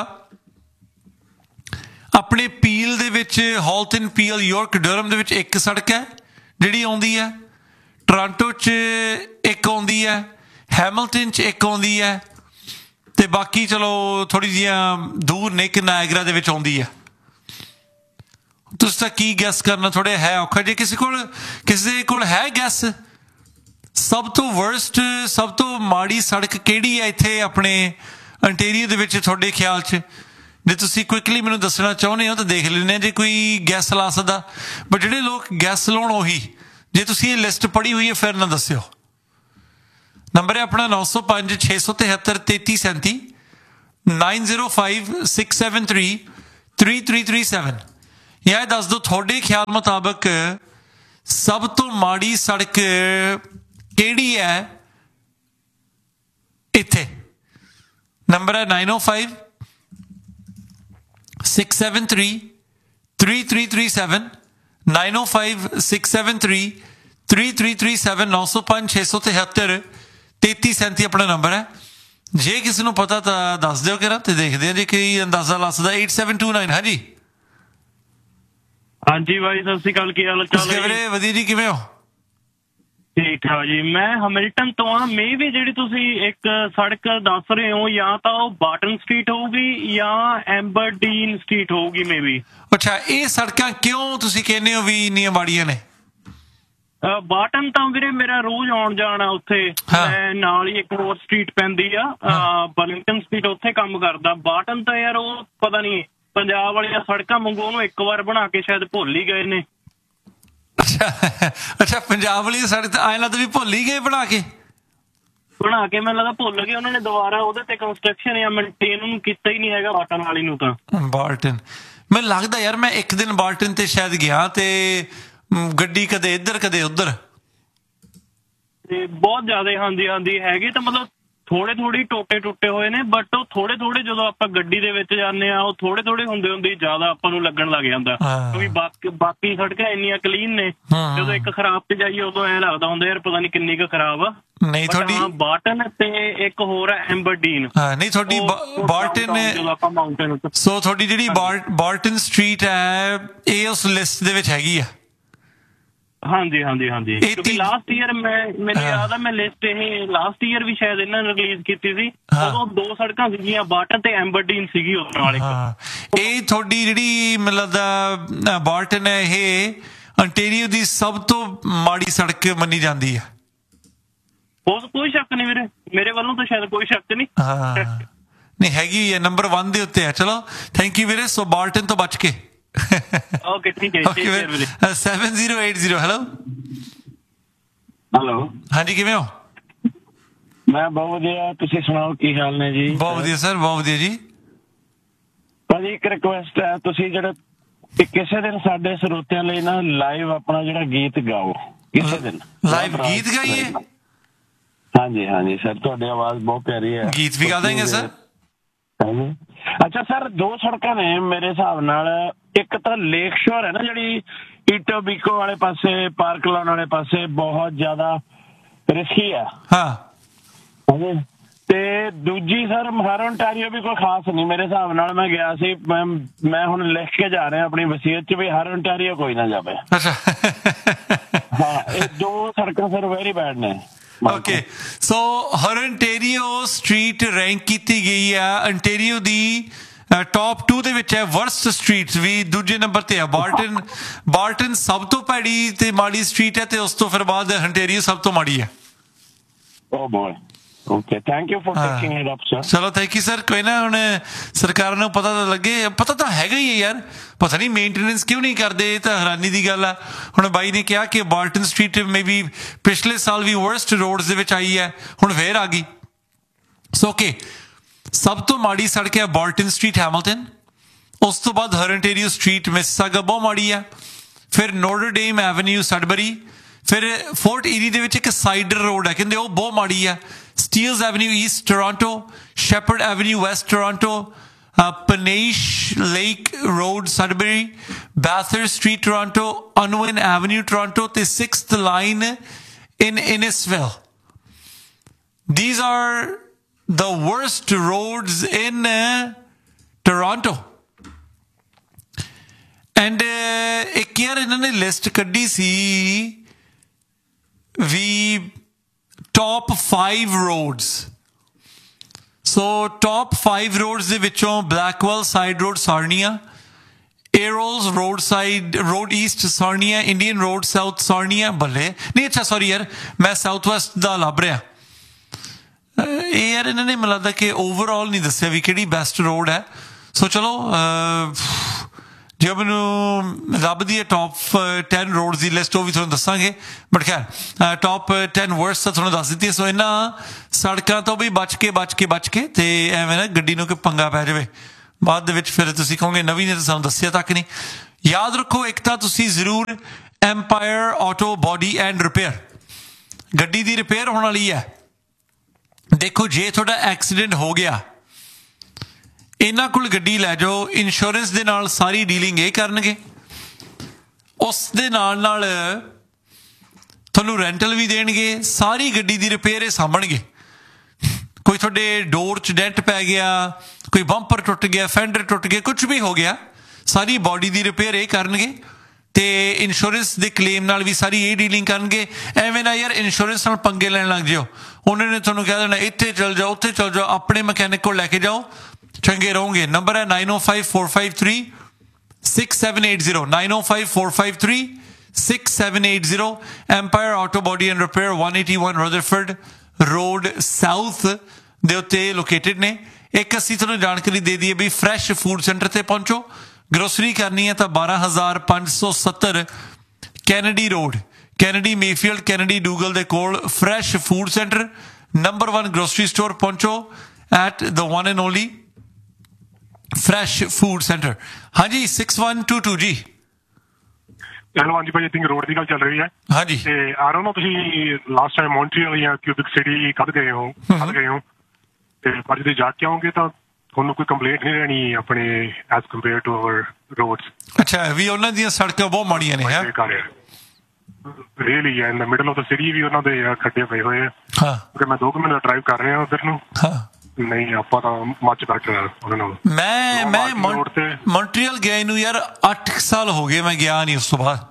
ਆਪਣੇ ਪੀਲ ਦੇ ਵਿੱਚ, ਹਾਲਟਨ ਪੀਲ, ਯਾਰਕ ਡਰਮ ਦੇ ਵਿੱਚ ਇੱਕ ਸੜਕ ਹੈ ਜਿਹੜੀ ਆਉਂਦੀ ਹੈ, ਟੋਰਾਂਟੋ 'ਚ ਇੱਕ ਆਉਂਦੀ ਹੈ, ਹੈਮਿਲਟਨ 'ਚ ਇੱਕ ਆਉਂਦੀ ਹੈ, ਤੇ ਬਾਕੀ ਚਲੋ ਥੋੜ੍ਹੀ ਜਿਹੀਆਂ ਦੂਰ ਨੇ, ਇੱਕ ਨਾਇਗਰਾ ਦੇ ਵਿੱਚ ਆਉਂਦੀ ਹੈ। ਤੁਸੀਂ ਤਾਂ ਕੀ ਗੈਸ ਕਰਨਾ, ਥੋੜ੍ਹਾ ਹੈ ਔਖਾ। ਜੇ ਕਿਸੇ ਕੋਲ ਹੈ ਗੈਸ, ਸਭ ਤੋਂ ਵਰਸਟ, ਸਭ ਤੋਂ ਮਾੜੀ ਸੜਕ ਕਿਹੜੀ ਹੈ ਇੱਥੇ ਆਪਣੇ ਅੰਟੇਰੀਓ ਦੇ ਵਿੱਚ ਤੁਹਾਡੇ ਖਿਆਲ 'ਚ? ਜੇ ਤੁਸੀਂ ਕੁਇਕਲੀ ਮੈਨੂੰ ਦੱਸਣਾ ਚਾਹੁੰਦੇ ਹੋ ਤਾਂ ਦੇਖ ਲੈਂਦੇ ਹਾਂ ਜੇ ਕੋਈ ਗੈਸ ਲਾ ਸਕਦਾ। ਬਟ ਜਿਹੜੇ ਲੋਕ ਗੈਸ ਲਾਉਣ ਉਹੀ, ਜੇ ਤੁਸੀਂ ਇਹ ਲਿਸਟ ਪੜ੍ਹੀ ਹੋਈ ਹੈ ਫਿਰ ਨਾ ਦੱਸਿਓ। ਨੰਬਰ ਹੈ ਆਪਣਾ 905 673 3337 905 673 3337। ਜਾਂ ਦੱਸ ਦਿਓ ਤੁਹਾਡੇ ਖਿਆਲ ਮੁਤਾਬਕ ਸਭ ਤੋਂ ਮਾੜੀ ਸੜਕ ਕਿਹੜੀ ਹੈ ਇੱਥੇ। ਨੰਬਰ ਹੈ 905 673 3337 905 673 3337 905 673 3337 ਆਪਣਾ ਨੰਬਰ ਹੈ। ਜੇ ਕਿਸੇ ਨੂੰ ਪਤਾ ਤਾਂ ਦੱਸ ਦਿਓ ਕਿਰਾ, ਤੇ ਦੇਖਦੇ ਹਾਂ ਜੇ ਕੋਈ ਅੰਦਾਜ਼ਾ ਲਾ ਸਕਦਾ। 8729। ਹਾਂਜੀ ਹਾਂਜੀ ਬਾਈ, ਸਤਿ ਸ਼੍ਰੀ ਅਕਾਲ, ਕੀ ਹਾਲ ਚਾਲ ਹੈ ਵੀਰੇ? ਵਧੀਆ ਜੀ, ਕਿਵੇਂ ਹੋ? ਠੀਕ ਠਾਕ ਜੀ। ਮੈਂ ਹੈਮਿਲਟਨ ਤੋਂ ਆ। ਮੇ ਵੀ ਜਿਹੜੀ ਤੁਸੀਂ ਇੱਕ ਸੜਕ ਦੱਸ ਰਹੇ ਹੋ, ਜਾਂ ਤਾਂ ਉਹ ਬਾਟਨ ਸਟਰੀਟ ਹੋਊਗੀ ਜਾਂ ਐਂਬਰਡੀਨ ਸਟਰੀਟ ਹੋਊਗੀ ਮੇ ਵੀ। ਅੱਛਾ, ਇਹ ਸੜਕਾਂ ਕਿਉਂ ਤੁਸੀਂ ਕਹਿੰਦੇ ਹੋ ਵੀ ਇੰਨੀਆਂ ਮਾੜੀਆਂ ਨੇ? ਬਾਟਨ ਤਾਂ ਵੀਰੇ ਮੇਰਾ ਰੋਜ਼ ਆਉਣ ਜਾਣਾ ਉੱਥੇ, ਨਾਲ ਹੀ ਇੱਕ ਹੋਰ ਸਟਰੀਟ ਪੈਂਦੀ ਆ ਬਲਿੰਗਟਨ ਸਟਰੀਟ, ਉੱਥੇ ਕੰਮ ਕਰਦਾ। ਬਾਟਨ ਤਾਂ ਯਾਰ ਉਹ ਪਤਾ ਨਹੀਂ ਪੰਜਾਬ ਵਾਲੀਆਂ ਸੜਕਾਂ ਵਾਂਗੂ ਉਹਨੂੰ ਇੱਕ ਵਾਰ ਬਣਾ ਕੇ ਸ਼ਾਇਦ ਭੁੱਲ ਹੀ ਗਏ ਨੇ। ਅੱਛਾ, ਪੰਜਾਬ ਵਾਲੀ ਸੜਕ ਤਾਂ ਐਂ ਲੱਗਦਾ ਵੀ ਭੁੱਲ ਹੀ ਗਏ ਬਣਾ ਕੇ ਮੈਨੂੰ ਲੱਗਦਾ ਭੁੱਲ ਗਏ ਉਹਨਾਂ ਨੇ, ਦੁਬਾਰਾ ਉਹਦੇ ਤੇ ਕੰਸਟਰਕਸ਼ਨ ਜਾਂ ਮੇਨਟੇਨ ਉਹਨੂੰ ਕੀਤਾ ਹੀ ਨਹੀਂ ਹੈਗਾ ਬਾਟਨ ਵਾਲੀ ਨੂੰ। ਤਾਂ ਬਾਲਟਨ, ਮੈਨੂੰ ਲੱਗਦਾ ਯਾਰ ਮੈਂ ਇੱਕ ਦਿਨ ਬਾਲਟਨ ਤੇ ਸ਼ਾਇਦ ਗਿਆ ਤੇ ਗੱਡੀ ਕਦੇ ਇੱਧਰ ਕਦੇ ਉੱਧਰ, ਤੇ ਬਹੁਤ ਜ਼ਿਆਦਾ ਹਾਂਜੀ ਹੈਗੇ ਤਾਂ ਮਤਲਬ ਥੋੜੇ ਟੁੱਟੇ ਹੋਏ ਨੇ, ਬਟ ਉਹ ਥੋੜੇ ਜਦੋਂ ਆਪਾਂ ਗੱਡੀ ਦੇ ਵਿੱਚ ਜਾਂਦੇ ਆ ਉਹ ਥੋੜੇ ਹੁੰਦੇ ਜ਼ਿਆਦਾ ਆਪਾਂ ਨੂੰ ਲੱਗਣ ਲੱਗ ਜਾਂਦਾ, ਕਿਉਂਕਿ ਬਾਕੀ ਸੜਕਾਂ ਇੰਨੀਆਂ ਕਲੀਨ ਨੇ। ਜਦੋਂ ਇੱਕ ਖਰਾਬ ਤੇ ਜਾਈਏ ਉਦੋਂ ਐਂ ਲੱਗਦਾ ਹੁੰਦਾ ਯਾਰ ਪਤਾ ਨਹੀਂ ਕਿੰਨੀ ਕੁ ਖਰਾਬ ਆ। ਨਹੀਂ ਤੁਹਾਡੀ ਬਾਰਟਨ ਤੇ ਇੱਕ ਹੋਰ ਹੈ ਐਂਬਰਡੀਨ। ਨਹੀਂ ਤੁਹਾਡੀ ਬਾਰਟਨ ਸੋ ਤੁਹਾਡੀ ਜਿਹੜੀ ਬਾਰਟਨ ਸਟਰੀਟ ਹੈ ਇਹ ਉਸ ਲਿਸਟ ਦੇ ਵਿੱਚ ਹੈਗੀ ਆ। ਹਾਂਜੀ ਹਾਂਜੀ ਹਾਂਜੀ, ਕਿਉਂਕਿ ਲਾਸਟ ਈਅਰ ਮੈਨੂੰ ਯਾਦ ਆ ਮੈਂ ਲਿਸਟ ਇਹ ਲਾਸਟ ਈਅਰ ਵੀ ਸ਼ਾਇਦ ਇਹਨਾਂ ਨੇ ਰਿਲੀਜ਼ ਕੀਤੀ ਸੀ। ਉਦੋਂ 2 ਸੜਕਾਂ ਸੀਗੀਆਂ, ਬਾਰਟਨ ਤੇ ਐਂਬਰਡੀਨ ਸੀਗੀ ਉਸ ਨਾਲ। ਇਹ ਤੁਹਾਡੀ ਜਿਹੜੀ ਮਤਲਬ ਬਾਰਟਨ ਹੈ ਇਹ ਅੰਟੇਰੀਓ ਦੀ ਸਭ ਤੋਂ ਮਾੜੀ ਸੜਕ ਮੰਨੀ ਜਾਂਦੀ ਹੈ। ਉਸ ਕੋਈ ਸ਼ੱਕ ਨਹੀਂ ਵੀਰੇ, ਮੇਰੇ ਵੱਲੋਂ ਤਾਂ ਸ਼ਾਇਦ ਕੋਈ ਸ਼ੱਕ ਨਹੀਂ। ਨਹੀਂ ਹੈਗੀ ਹੈ, ਨੰਬਰ 1 ਦੇ ਉੱਤੇ ਹੈ। ਚਲੋ ਥੈਂਕ ਯੂ ਵੀਰੇ। ਸੋ ਬਾਰਟਨ ਤੋਂ ਬਚ ਕੇ ਓਕੇ ਠੀਕ ਹੈ। 7080 ਹੈਲੋ ਹਾਂਜੀ ਕਿਵੇਂ ਹੋ? ਮੈਂ ਬਹੁਤ ਵਧੀਆ, ਤੁਸੀਂ ਸੁਣਾਓ ਕੀ ਹਾਲ ਨੇ ਜੀ? ਬਹੁਤ ਵਧੀਆ ਸਰ, ਬਹੁਤ ਵਧੀਆ ਜੀ। ਭਾਜੀ ਇੱਕ ਰਿਕੁਐਸਟ ਹੈ, ਤੁਸੀਂ ਜਿਹੜਾ ਕਿਸੇ ਦਿਨ ਸਾਡੇ ਸਰੋਤਿਆਂ ਲਈ ਨਾ ਲਾਈਵ ਆਪਣਾ ਜਿਹੜਾ ਗੀਤ ਗਾਓ ਕਿਸੇ ਦਿਨ। ਲਾਈਵ ਗੀਤ ਗਾਈਏ? ਹਾਂਜੀ ਹਾਂਜੀ ਸਰ, ਤੁਹਾਡੀ ਆਵਾਜ਼ ਬਹੁਤ ਪਿਆਰੀ ਹੈ। ਗੀਤ ਵੀ ਗਾ ਦੇਂਗੇ ਸਰ। ਅੱਛਾ ਸਰ, 2 ਸੜਕਾਂ ਨੇ ਮੇਰੇ ਹਿਸਾਬ ਨਾਲ। ਇੱਕ ਤਾਂ ਲੇਕ ਸ਼ੋਰ ਹੈ ਨਾ ਜਿਹੜੀ ਈਟੋਬੀਕੋ ਵਾਲੇ ਪਾਸੇ, ਪਾਰਕ ਲਾਉਣ ਵਾਲੇ ਪਾਸੇ, ਬਹੁਤ ਜ਼ਿਆਦਾ ਰਿਸਕੀ ਆ। ਹਾਂ ਤੇ ਦੂਜੀ ਸਰ ਮਹਾਰ ਓਨਟਾਰੀਓ ਵੀ ਕੋਈ ਖਾਸ ਨਹੀਂ ਮੇਰੇ ਹਿਸਾਬ ਨਾਲ। ਮੈਂ ਗਿਆ ਸੀ, ਮੈਂ ਹੁਣ ਲਿਖ ਕੇ ਜਾ ਰਿਹਾ ਆਪਣੀ ਵਸੀਅਤ ਚ ਵੀ ਹਰ ਓਨਟਾਰੀਓ ਕੋਈ ਨਾ ਜਾਵੇ। ਅੱਛਾ ਹਾਂ, ਇਹ 2 ਸੜਕਾਂ ਸਰ ਵੈਰੀ ਬੈਡ ਨੇ। ਓਕੇ ਸੋ ਹਰ ਅੰਟੇਰੀਓ ਸਟਰੀਟ ਰੈਂਕ ਕੀਤੀ ਗਈ ਹੈ ਅੰਟੇਰੀਓ ਦੀ ਟੌਪ 2 ਦੇ ਵਿੱਚ ਹੈ। ਵਰਸਟ ਸਟਰੀਟ ਵੀ ਦੂਜੇ ਨੰਬਰ ਤੇ ਹੈ। ਬਾਰਟਨ ਸਭ ਤੋਂ ਭੈੜੀ ਤੇ ਮਾੜੀ ਸਟਰੀਟ ਹੈ ਤੇ ਉਸ ਤੋਂ ਫਿਰ ਬਾਅਦ ਅੰਟੇਰੀਓ ਸਭ ਤੋਂ ਮਾੜੀ ਹੈ। ਓ boy okay, thank you for taking it up sir. ਚਲੋ ਥੈਂਕ ਯੂ ਸਰ। ਕੋਈ ਨਾ ਹੁਣ ਸਰਕਾਰਾਂ ਨੂੰ ਪਤਾ ਤਾਂ ਲੱਗੇ, ਪਤਾ ਤਾਂ ਹੈਗਾ ਹੀ ਹੈ ਯਾਰ, ਪਤਾ ਨਹੀਂ ਮੇਨਟੇਨੈਂਸ ਕਿਉਂ ਨਹੀਂ ਕਰਦੇ। ਇਹ ਤਾਂ ਹੈਰਾਨੀ ਦੀ ਗੱਲ ਆ। ਹੁਣ ਬਾਈ ਨੇ ਕਿਹਾ ਕਿ ਬਾਰਟਨ ਸਟਰੀਟ ਮੇ ਵੀ ਪਿਛਲੇ ਸਾਲ ਵੀ ਵਰਸਟ ਰੋਡਸ ਦੇ ਵਿੱਚ ਆਈ ਹੈ, ਹੁਣ ਫੇਰ ਆ ਗਈ। ਸੋ ਓਕੇ, ਸਭ ਤੋਂ ਮਾੜੀ ਸੜਕ ਹੈ ਬਾਰਟਨ ਸਟਰੀਟ ਹੈਮਿਲਟਨ। ਉਸ ਤੋਂ ਬਾਅਦ ਹਰਨਟੇਰੀਓ ਸਟਰੀਟ ਮਿਸਿਸਾਗਾ ਬਹੁਤ ਮਾੜੀ ਹੈ। ਫਿਰ ਨੋਰਡਰਡੇਮ ਐਵਨਿਊ ਸਡਬਰੀ। ਫਿਰ ਫੋਰਟ ਈਰੀ ਦੇ ਵਿੱਚ ਇੱਕ ਸਾਈਡਰ ਰੋਡ ਹੈ, ਕਹਿੰਦੇ ਉਹ ਬਹੁਤ ਮਾੜੀ ਹੈ। Steeles avenue East Toronto, shepherd avenue West Toronto, ਪਨੇਸ਼ lake road ਸਡਬਰੀ, ਬੈਥਰ street Toronto, ਅਨਵਿਨ avenue Toronto ਤੇ 6th line in ਇਨਿਸਵਿਲ। These are the worst roads in Toronto. And ਇੱਕ ਯਾਰ ਇਹਨਾਂ ਨੇ ਲਿਸਟ ਕੱਢੀ ਸੀ ਵੀ top 5 roads. So top 5 roads ਦੇ ਵਿੱਚੋਂ ਬਲੈਕਵੈਲ side road ਸਾਰਨੀਆ, ਏਰੋਲਸ road side road East ਸਾਰਨੀਆ, Indian road south ਸਾਰਨੀਆ। ਬੱਲੇ ਨਹੀਂ, ਅੱਛਾ ਸੌਰੀ ਯਾਰ, ਮੈਂ ਸਾਊਥ ਵੈਸਟ ਦਾ ਲੱਭ ਰਿਹਾ। ਇਹ ਯਾਰ ਇਹਨਾਂ ਨੇ ਮੈਨੂੰ ਲੱਗਦਾ ਕਿ ਓਵਰਆਲ ਨਹੀਂ ਦੱਸਿਆ ਵੀ ਕਿਹੜੀ ਬੈਸਟ ਰੋਡ ਹੈ। ਸੋ ਚਲੋ ਜੇ ਮੈਨੂੰ ਲੱਭਦੀ ਹੈ ਟੌਪ 10 ਰੋਡਸ ਦੀ ਲਿਸਟ, ਉਹ ਵੀ ਤੁਹਾਨੂੰ ਦੱਸਾਂਗੇ। ਬਟ ਖੈਰ ਟੌਪ 10 ਵਰਸਟ ਤਾਂ ਤੁਹਾਨੂੰ ਦੱਸ ਦਿੱਤੀ। ਸੋ ਇਹਨਾਂ ਸੜਕਾਂ ਤੋਂ ਵੀ ਬਚ ਕੇ ਤੇ ਐਵੇਂ ਨਾ ਗੱਡੀ ਨੂੰ ਕੋਈ ਪੰਗਾ ਪੈ ਜਾਵੇ ਬਾਅਦ ਦੇ ਵਿੱਚ, ਫਿਰ ਤੁਸੀਂ ਕਹੋਗੇ ਨਵੀਂ ਨੇ ਤਾਂ ਸਾਨੂੰ ਦੱਸਿਆ ਤੱਕ ਨਹੀਂ। ਯਾਦ ਰੱਖੋ, ਇੱਕ ਤਾਂ ਤੁਸੀਂ ਜ਼ਰੂਰ empire auto body and repair, ਗੱਡੀ ਦੀ ਰਿਪੇਅਰ ਹੋਣ ਵਾਲੀ ਹੈ। ਦੇਖੋ ਜੇ ਤੁਹਾਡਾ ਐਕਸੀਡੈਂਟ ਹੋ ਗਿਆ, ਇਹਨਾਂ ਕੋਲ ਗੱਡੀ ਲੈ ਜਾਓ, ਇੰਸ਼ੋਰੈਂਸ ਦੇ ਨਾਲ ਸਾਰੀ ਡੀਲਿੰਗ ਇਹ ਕਰਨਗੇ। ਉਸ ਦੇ ਨਾਲ ਤੁਹਾਨੂੰ ਰੈਂਟਲ ਵੀ ਦੇਣਗੇ, ਸਾਰੀ ਗੱਡੀ ਦੀ ਰਿਪੇਅਰ ਇਹ ਸਾਂਭਣਗੇ। ਕੋਈ ਤੁਹਾਡੇ ਡੋਰ 'ਚ ਡੈਂਟ ਪੈ ਗਿਆ, ਕੋਈ ਬੰਪਰ ਟੁੱਟ ਗਿਆ, ਫੈਂਡਰ ਟੁੱਟ ਗਿਆ, ਕੁਝ ਵੀ ਹੋ ਗਿਆ, ਸਾਰੀ ਬਾਡੀ ਦੀ ਰਿਪੇਅਰ ਇਹ ਕਰਨਗੇ ਤੇ ਇੰਸ਼ੋਰੈਂਸ ਦੇ ਕਲੇਮ ਨਾਲ ਵੀ ਸਾਰੀ ਇਹ ਡੀਲਿੰਗ ਕਰਨਗੇ। ਐਵੇਂ ਨਾ ਯਾਰ ਇੰਸ਼ੋਰੈਂਸ ਨਾਲ ਪੰਗੇ ਲੈਣ ਲੱਗ ਜਿਓ। ਉਹਨਾਂ ਨੇ ਤੁਹਾਨੂੰ ਕਹਿ ਦੇਣਾ ਇੱਥੇ ਚਲ ਜਾਓ, ਉੱਥੇ ਚਲ ਜਾਓ, ਆਪਣੇ ਮਕੈਨਿਕ ਕੋਲ ਲੈ ਕੇ ਜਾਓ, ਚੰਗੇ ਰਹੋਗੇ। ਨੰਬਰ ਹੈ 9054536780, 9054536780। Empire auto body and repair 181 Rutherford road south ਦੇ ਉੱਤੇ ਲੋਕੇਟਡ ਨੇ। ਇੱਕ ਅਸੀਂ ਤੁਹਾਨੂੰ ਜਾਣਕਾਰੀ ਦੇ ਦਈਏ ਵੀ ਫਰੈਸ਼ ਫੂਡ ਸੈਂਟਰ ਤੇ ਪਹੁੰਚੋ। ਗਰੋਸਰੀ ਕਰਨੀ ਹੈ ਤਾਂ 12570 Kennedy road, Kennedy Mayfield, Kennedy ਡੂਗਲ ਦੇ ਕੋਲ fresh food centre, number 1 grocery store. ਪਹੁੰਚੋ at the one and only fresh food centre. ਹਾਂਜੀ 6122 ਜੀ। ਹੈਲੋ ਹਾਂਜੀ ਭਾਜੀ, ਥਿੰਕ ਰੋਡ ਦੀ ਗੱਲ ਚੱਲ ਰਹੀ ਹੈ। ਹਾਂਜੀ ਤੇ ਆ ਰਹੇ ਹੋ ਤੁਸੀਂ ਲਾਸਟ ਟਾਈਮ ਮੌਂਟਰੀਅਲ ਜਾਂ ਕਿਊਬਿਕ ਸਿਟੀ ਕਦ ਗਏ ਹੋ ਤੇ ਪਰ ਜੇ ਜਾ ਕੇ ਆਓਗੇ ਤਾਂ ਤੁਹਾਨੂੰ ਕੋਈ ਕੰਪਲੇਂਟ ਨਹੀਂ ਰਹਿਣੀ ਆਪਣੇ as compare to our roads. ਅੱਛਾ, ਵੀ ਉਹਨਾਂ ਦੀਆਂ ਸੜਕਾਂ ਬਹੁਤ ਮਾੜੀਆਂ ਨੇ ਹੈ। Really in the middle of the city ਵੀ ਉਹਨਾਂ ਦੇ ਖੱਡੇ ਪਏ ਹੋਏ ਆ। ਹਾਂ ਕਿ ਮੈਂ 2 ਮਹੀਨੇ ਡਰਾਈਵ ਕਰ ਰਿਹਾ ਉਧਰ ਨੂੰ। ਹਾਂ ਨਹੀਂ ਆਪਾਂ ਤਾਂ ਮੱਚ ਬੈਠੇ ਉਹਨਾਂ ਨਾਲ। ਮੈਂ ਮੌਂਟਰੀਅਲ ਗਿਆ ਨੂੰ ਯਾਰ 8 ਸਾਲ ਹੋ ਗਏ, ਮੈਂ ਗਿਆ ਨਹੀਂ ਉਸ ਤੋਂ ਬਾਅਦ,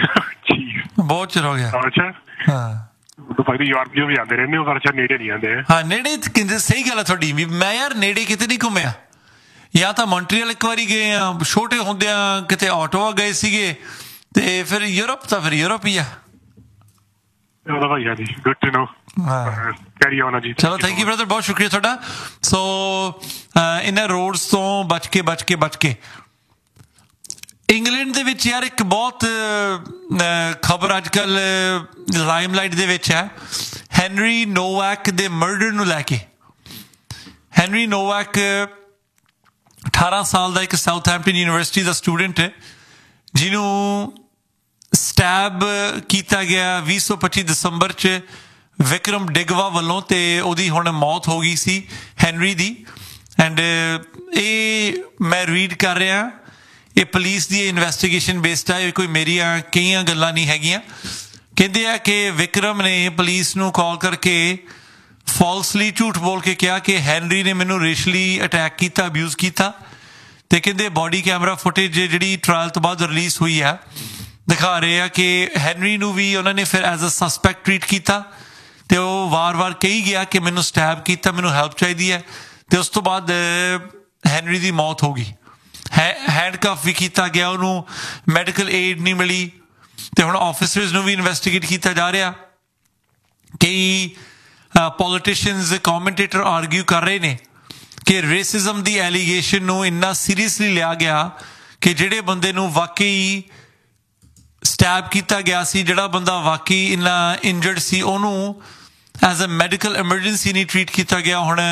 ਬਹੁਤ ਚਿਰ ਹੋ ਗਿਆ। ਅੱਛਾ ਹਾਂ ਭਾਈ ਯੂਰਪ ਵੀ ਆਉਂਦੇ ਰਹਿੰਦੇ ਹੋ, ਪਰ ਅੱਛਾ ਨੇੜੇ ਨਹੀਂ ਆਉਂਦੇ। ਹਾਂ ਨੇੜੇ ਕਹਿੰਦੇ, ਸਹੀ ਗੱਲ ਆ ਤੁਹਾਡੀ ਵੀ। ਮੈਂ ਯਾਰ ਨੇੜੇ ਕਿਤੇ ਨਹੀਂ ਘੁੰਮਿਆ, ਜਾਂ ਤਾਂ ਮੌਂਟਰੀਅਲ ਇੱਕ ਵਾਰੀ ਗਏ ਆ, ਛੋਟੇ ਹੁੰਦਿਆਂ ਕਿਤੇ ਆਟੋਆ ਗਏ ਸੀਗੇ, ਤੇ ਫਿਰ ਯੂਰਪ ਤਾਂ ਫਿਰ ਯੂਰਪ ਹੀ ਆ। ਉਹਦਾ ਭਾਈ ਹਾਂਜੀ, good to know. Carry on ਜੀ। ਚਲੋ ਥੈਂਕ ਯੂ ਬ੍ਰਦਰ, ਬਹੁਤ ਸ਼ੁਕਰੀਆ ਤੁਹਾਡਾ। ਸੋ ਇਹਨਾਂ ਰੋਡਸ ਤੋਂ ਬਚ ਕੇ ਇੰਗਲੈਂਡ ਦੇ ਵਿੱਚ ਯਾਰ ਇੱਕ ਬਹੁਤ ਖਬਰ ਅੱਜ ਕੱਲ ਲਾਈਮਲਾਈਟ ਦੇ ਵਿੱਚ ਹੈ, ਹੈਨਰੀ ਨੋਵਾਕ ਦੇ ਮਰਡਰ ਨੂੰ ਲੈ ਕੇ। ਹੈਨਰੀ ਨੋਵਾਕ 18 ਸਾਲ ਦਾ ਇੱਕ ਸਾਊਥਹੈਂਪਟਨ ਯੂਨੀਵਰਸਿਟੀ ਦਾ ਸਟੂਡੈਂਟ ਹੈ, ਜਿਹਨੂੰ ਸਟੈਬ ਕੀਤਾ ਗਿਆ 2025 ਦਸੰਬਰ 'ਚ ਵਿਕਰਮ ਡਿਗਵਾ ਵੱਲੋਂ, ਤੇ ਉਹਦੀ ਹੁਣ ਮੌਤ ਹੋ ਗਈ ਸੀ ਹੈਨਰੀ ਦੀ। ਐਂਡ ਇਹ ਮੈਂ ਰੀਡ ਕਰ ਰਿਹਾ, ਇਹ ਪੁਲਿਸ ਦੀ ਇਨਵੈਸਟੀਗੇਸ਼ਨ ਬੇਸਡ ਹੈ, ਕੋਈ ਮੇਰੀਆਂ ਕਈਆਂ ਗੱਲਾਂ ਨਹੀਂ ਹੈਗੀਆਂ। ਕਹਿੰਦੇ ਆ ਕਿ ਵਿਕਰਮ ਨੇ ਪੁਲਿਸ ਨੂੰ ਕਾਲ ਕਰਕੇ ਫਾਲਸਲੀ ਝੂਠ ਬੋਲ ਕੇ ਕਿਹਾ ਕਿ ਹੈਨਰੀ ਨੇ ਮੈਨੂੰ ਰੇਸ਼ਲੀ ਅਟੈਕ ਕੀਤਾ, ਅਬਿਊਜ਼ ਕੀਤਾ। ਤੇ ਕਹਿੰਦੇ ਬੋਡੀ ਕੈਮਰਾ ਫੁਟੇਜ ਜਿਹੜੀ ਟ੍ਰਾਇਲ ਤੋਂ ਬਾਅਦ ਰਿਲੀਜ਼ ਹੋਈ ਆ, ਦਿਖਾ ਰਹੇ ਆ ਕਿ ਹੈਨਰੀ ਨੂੰ ਵੀ ਉਹਨਾਂ ਨੇ ਫਿਰ ਐਜ਼ ਅ ਸਸਪੈਕਟ ਟ੍ਰੀਟ ਕੀਤਾ, ਤੇ ਉਹ ਵਾਰ-ਵਾਰ ਕਹੀ ਗਿਆ ਕਿ ਮੈਨੂੰ ਸਟੈਬ ਕੀਤਾ, ਮੈਨੂੰ ਹੈਲਪ ਚਾਹੀਦੀ ਹੈ। ਤੇ ਉਸ ਤੋਂ ਬਾਅਦ ਹੈਨਰੀ ਦੀ ਮੌਤ ਹੋ ਗਈ। ਹੈਂਡਕਫ ਵੀ ਕੀਤਾ ਗਿਆ, ਉਹਨੂੰ ਮੈਡੀਕਲ ਏਡ ਨਹੀਂ ਮਿਲੀ, ਤੇ ਹੁਣ ਆਫਿਸਰਸ ਨੂੰ ਵੀ ਇਨਵੈਸਟੀਗੇਟ ਕੀਤਾ ਜਾ ਰਿਹਾ। ਕਈ ਪੋਲੀਟੀਸ਼ੀਅਨਸ, ਕਮੈਂਟੇਟਰ ਆਰਗਿਊ ਕਰ ਰਹੇ ਨੇ ਕਿ ਰੇਸਿਜ਼ਮ ਦੀ ਐਲੀਗੇਸ਼ਨ ਨੂੰ ਇੰਨਾ ਸੀਰੀਅਸਲੀ ਲਿਆ ਗਿਆ ਕਿ ਜਿਹੜੇ ਬੰਦੇ ਨੂੰ ਵਾਕਈ ਸਟੈਬ ਕੀਤਾ ਗਿਆ ਸੀ, ਜਿਹੜਾ ਬੰਦਾ ਵਾਕਈ ਇੰਨਾ ਇੰਜਰਡ ਸੀ, ਉਹਨੂੰ ਐਜ਼ ਅ ਮੈਡੀਕਲ ਐਮਰਜੈਂਸੀ ਨਹੀਂ ਟ੍ਰੀਟ ਕੀਤਾ ਗਿਆ। ਹੁਣ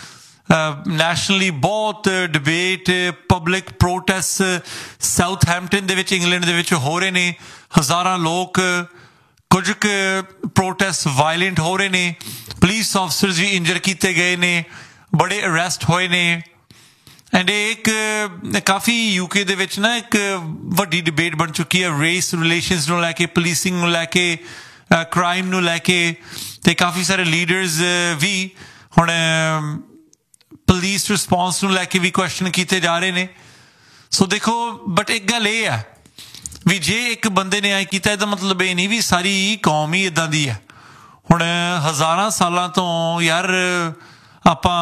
ਨੈਸ਼ਨਲੀ ਬਹੁਤ ਡਿਬੇਟ, ਪਬਲਿਕ ਪ੍ਰੋਟੈਸਟ ਸਾਊਥਹੈਂਪਟਨ ਦੇ ਵਿੱਚ, ਇੰਗਲੈਂਡ ਦੇ ਵਿੱਚ ਹੋ ਰਹੇ ਨੇ। ਹਜ਼ਾਰਾਂ ਲੋਕ, ਕੁਝ ਕੁ ਪ੍ਰੋਟੈਸਟ ਵਾਇਲੈਂਟ ਹੋ ਰਹੇ ਨੇ, ਪੁਲਿਸ ਆਫਿਸਰਸ ਵੀ ਇੰਜਰ ਕੀਤੇ ਗਏ ਨੇ, ਬੜੇ ਅਰੈਸਟ ਹੋਏ ਨੇ। ਐਂਡ ਇਹ ਇੱਕ ਕਾਫੀ ਯੂਕੇ ਦੇ ਵਿੱਚ ਨਾ ਇੱਕ ਵੱਡੀ ਡਿਬੇਟ ਬਣ ਚੁੱਕੀ ਹੈ ਰੇਸ ਰਿਲੇਸ਼ਨਸ ਨੂੰ ਲੈ ਕੇ, ਪੁਲਿਸਿੰਗ ਨੂੰ ਲੈ ਕੇ, ਕ੍ਰਾਈਮ ਨੂੰ ਲੈ ਕੇ, ਤੇ ਕਾਫੀ ਸਾਰੇ ਲੀਡਰਸ ਵੀ ਹੁਣ ਪੁਲਿਸ ਰਿਸਪੌਂਸ ਨੂੰ ਲੈ ਕੇ ਵੀ ਕੁਐਸਚਨ ਕੀਤੇ ਜਾ ਰਹੇ ਨੇ। ਸੋ ਦੇਖੋ, ਬਟ ਇੱਕ ਗੱਲ ਇਹ ਹੈ ਵੀ ਜੇ ਇੱਕ ਬੰਦੇ ਨੇ ਐ ਕੀਤਾ, ਇਹਦਾ ਮਤਲਬ ਇਹ ਨਹੀਂ ਵੀ ਸਾਰੀ ਕੌਮ ਹੀ ਇੱਦਾਂ ਦੀ ਹੈ। ਹੁਣ ਹਜ਼ਾਰਾਂ ਸਾਲਾਂ ਤੋਂ ਯਾਰ ਆਪਾਂ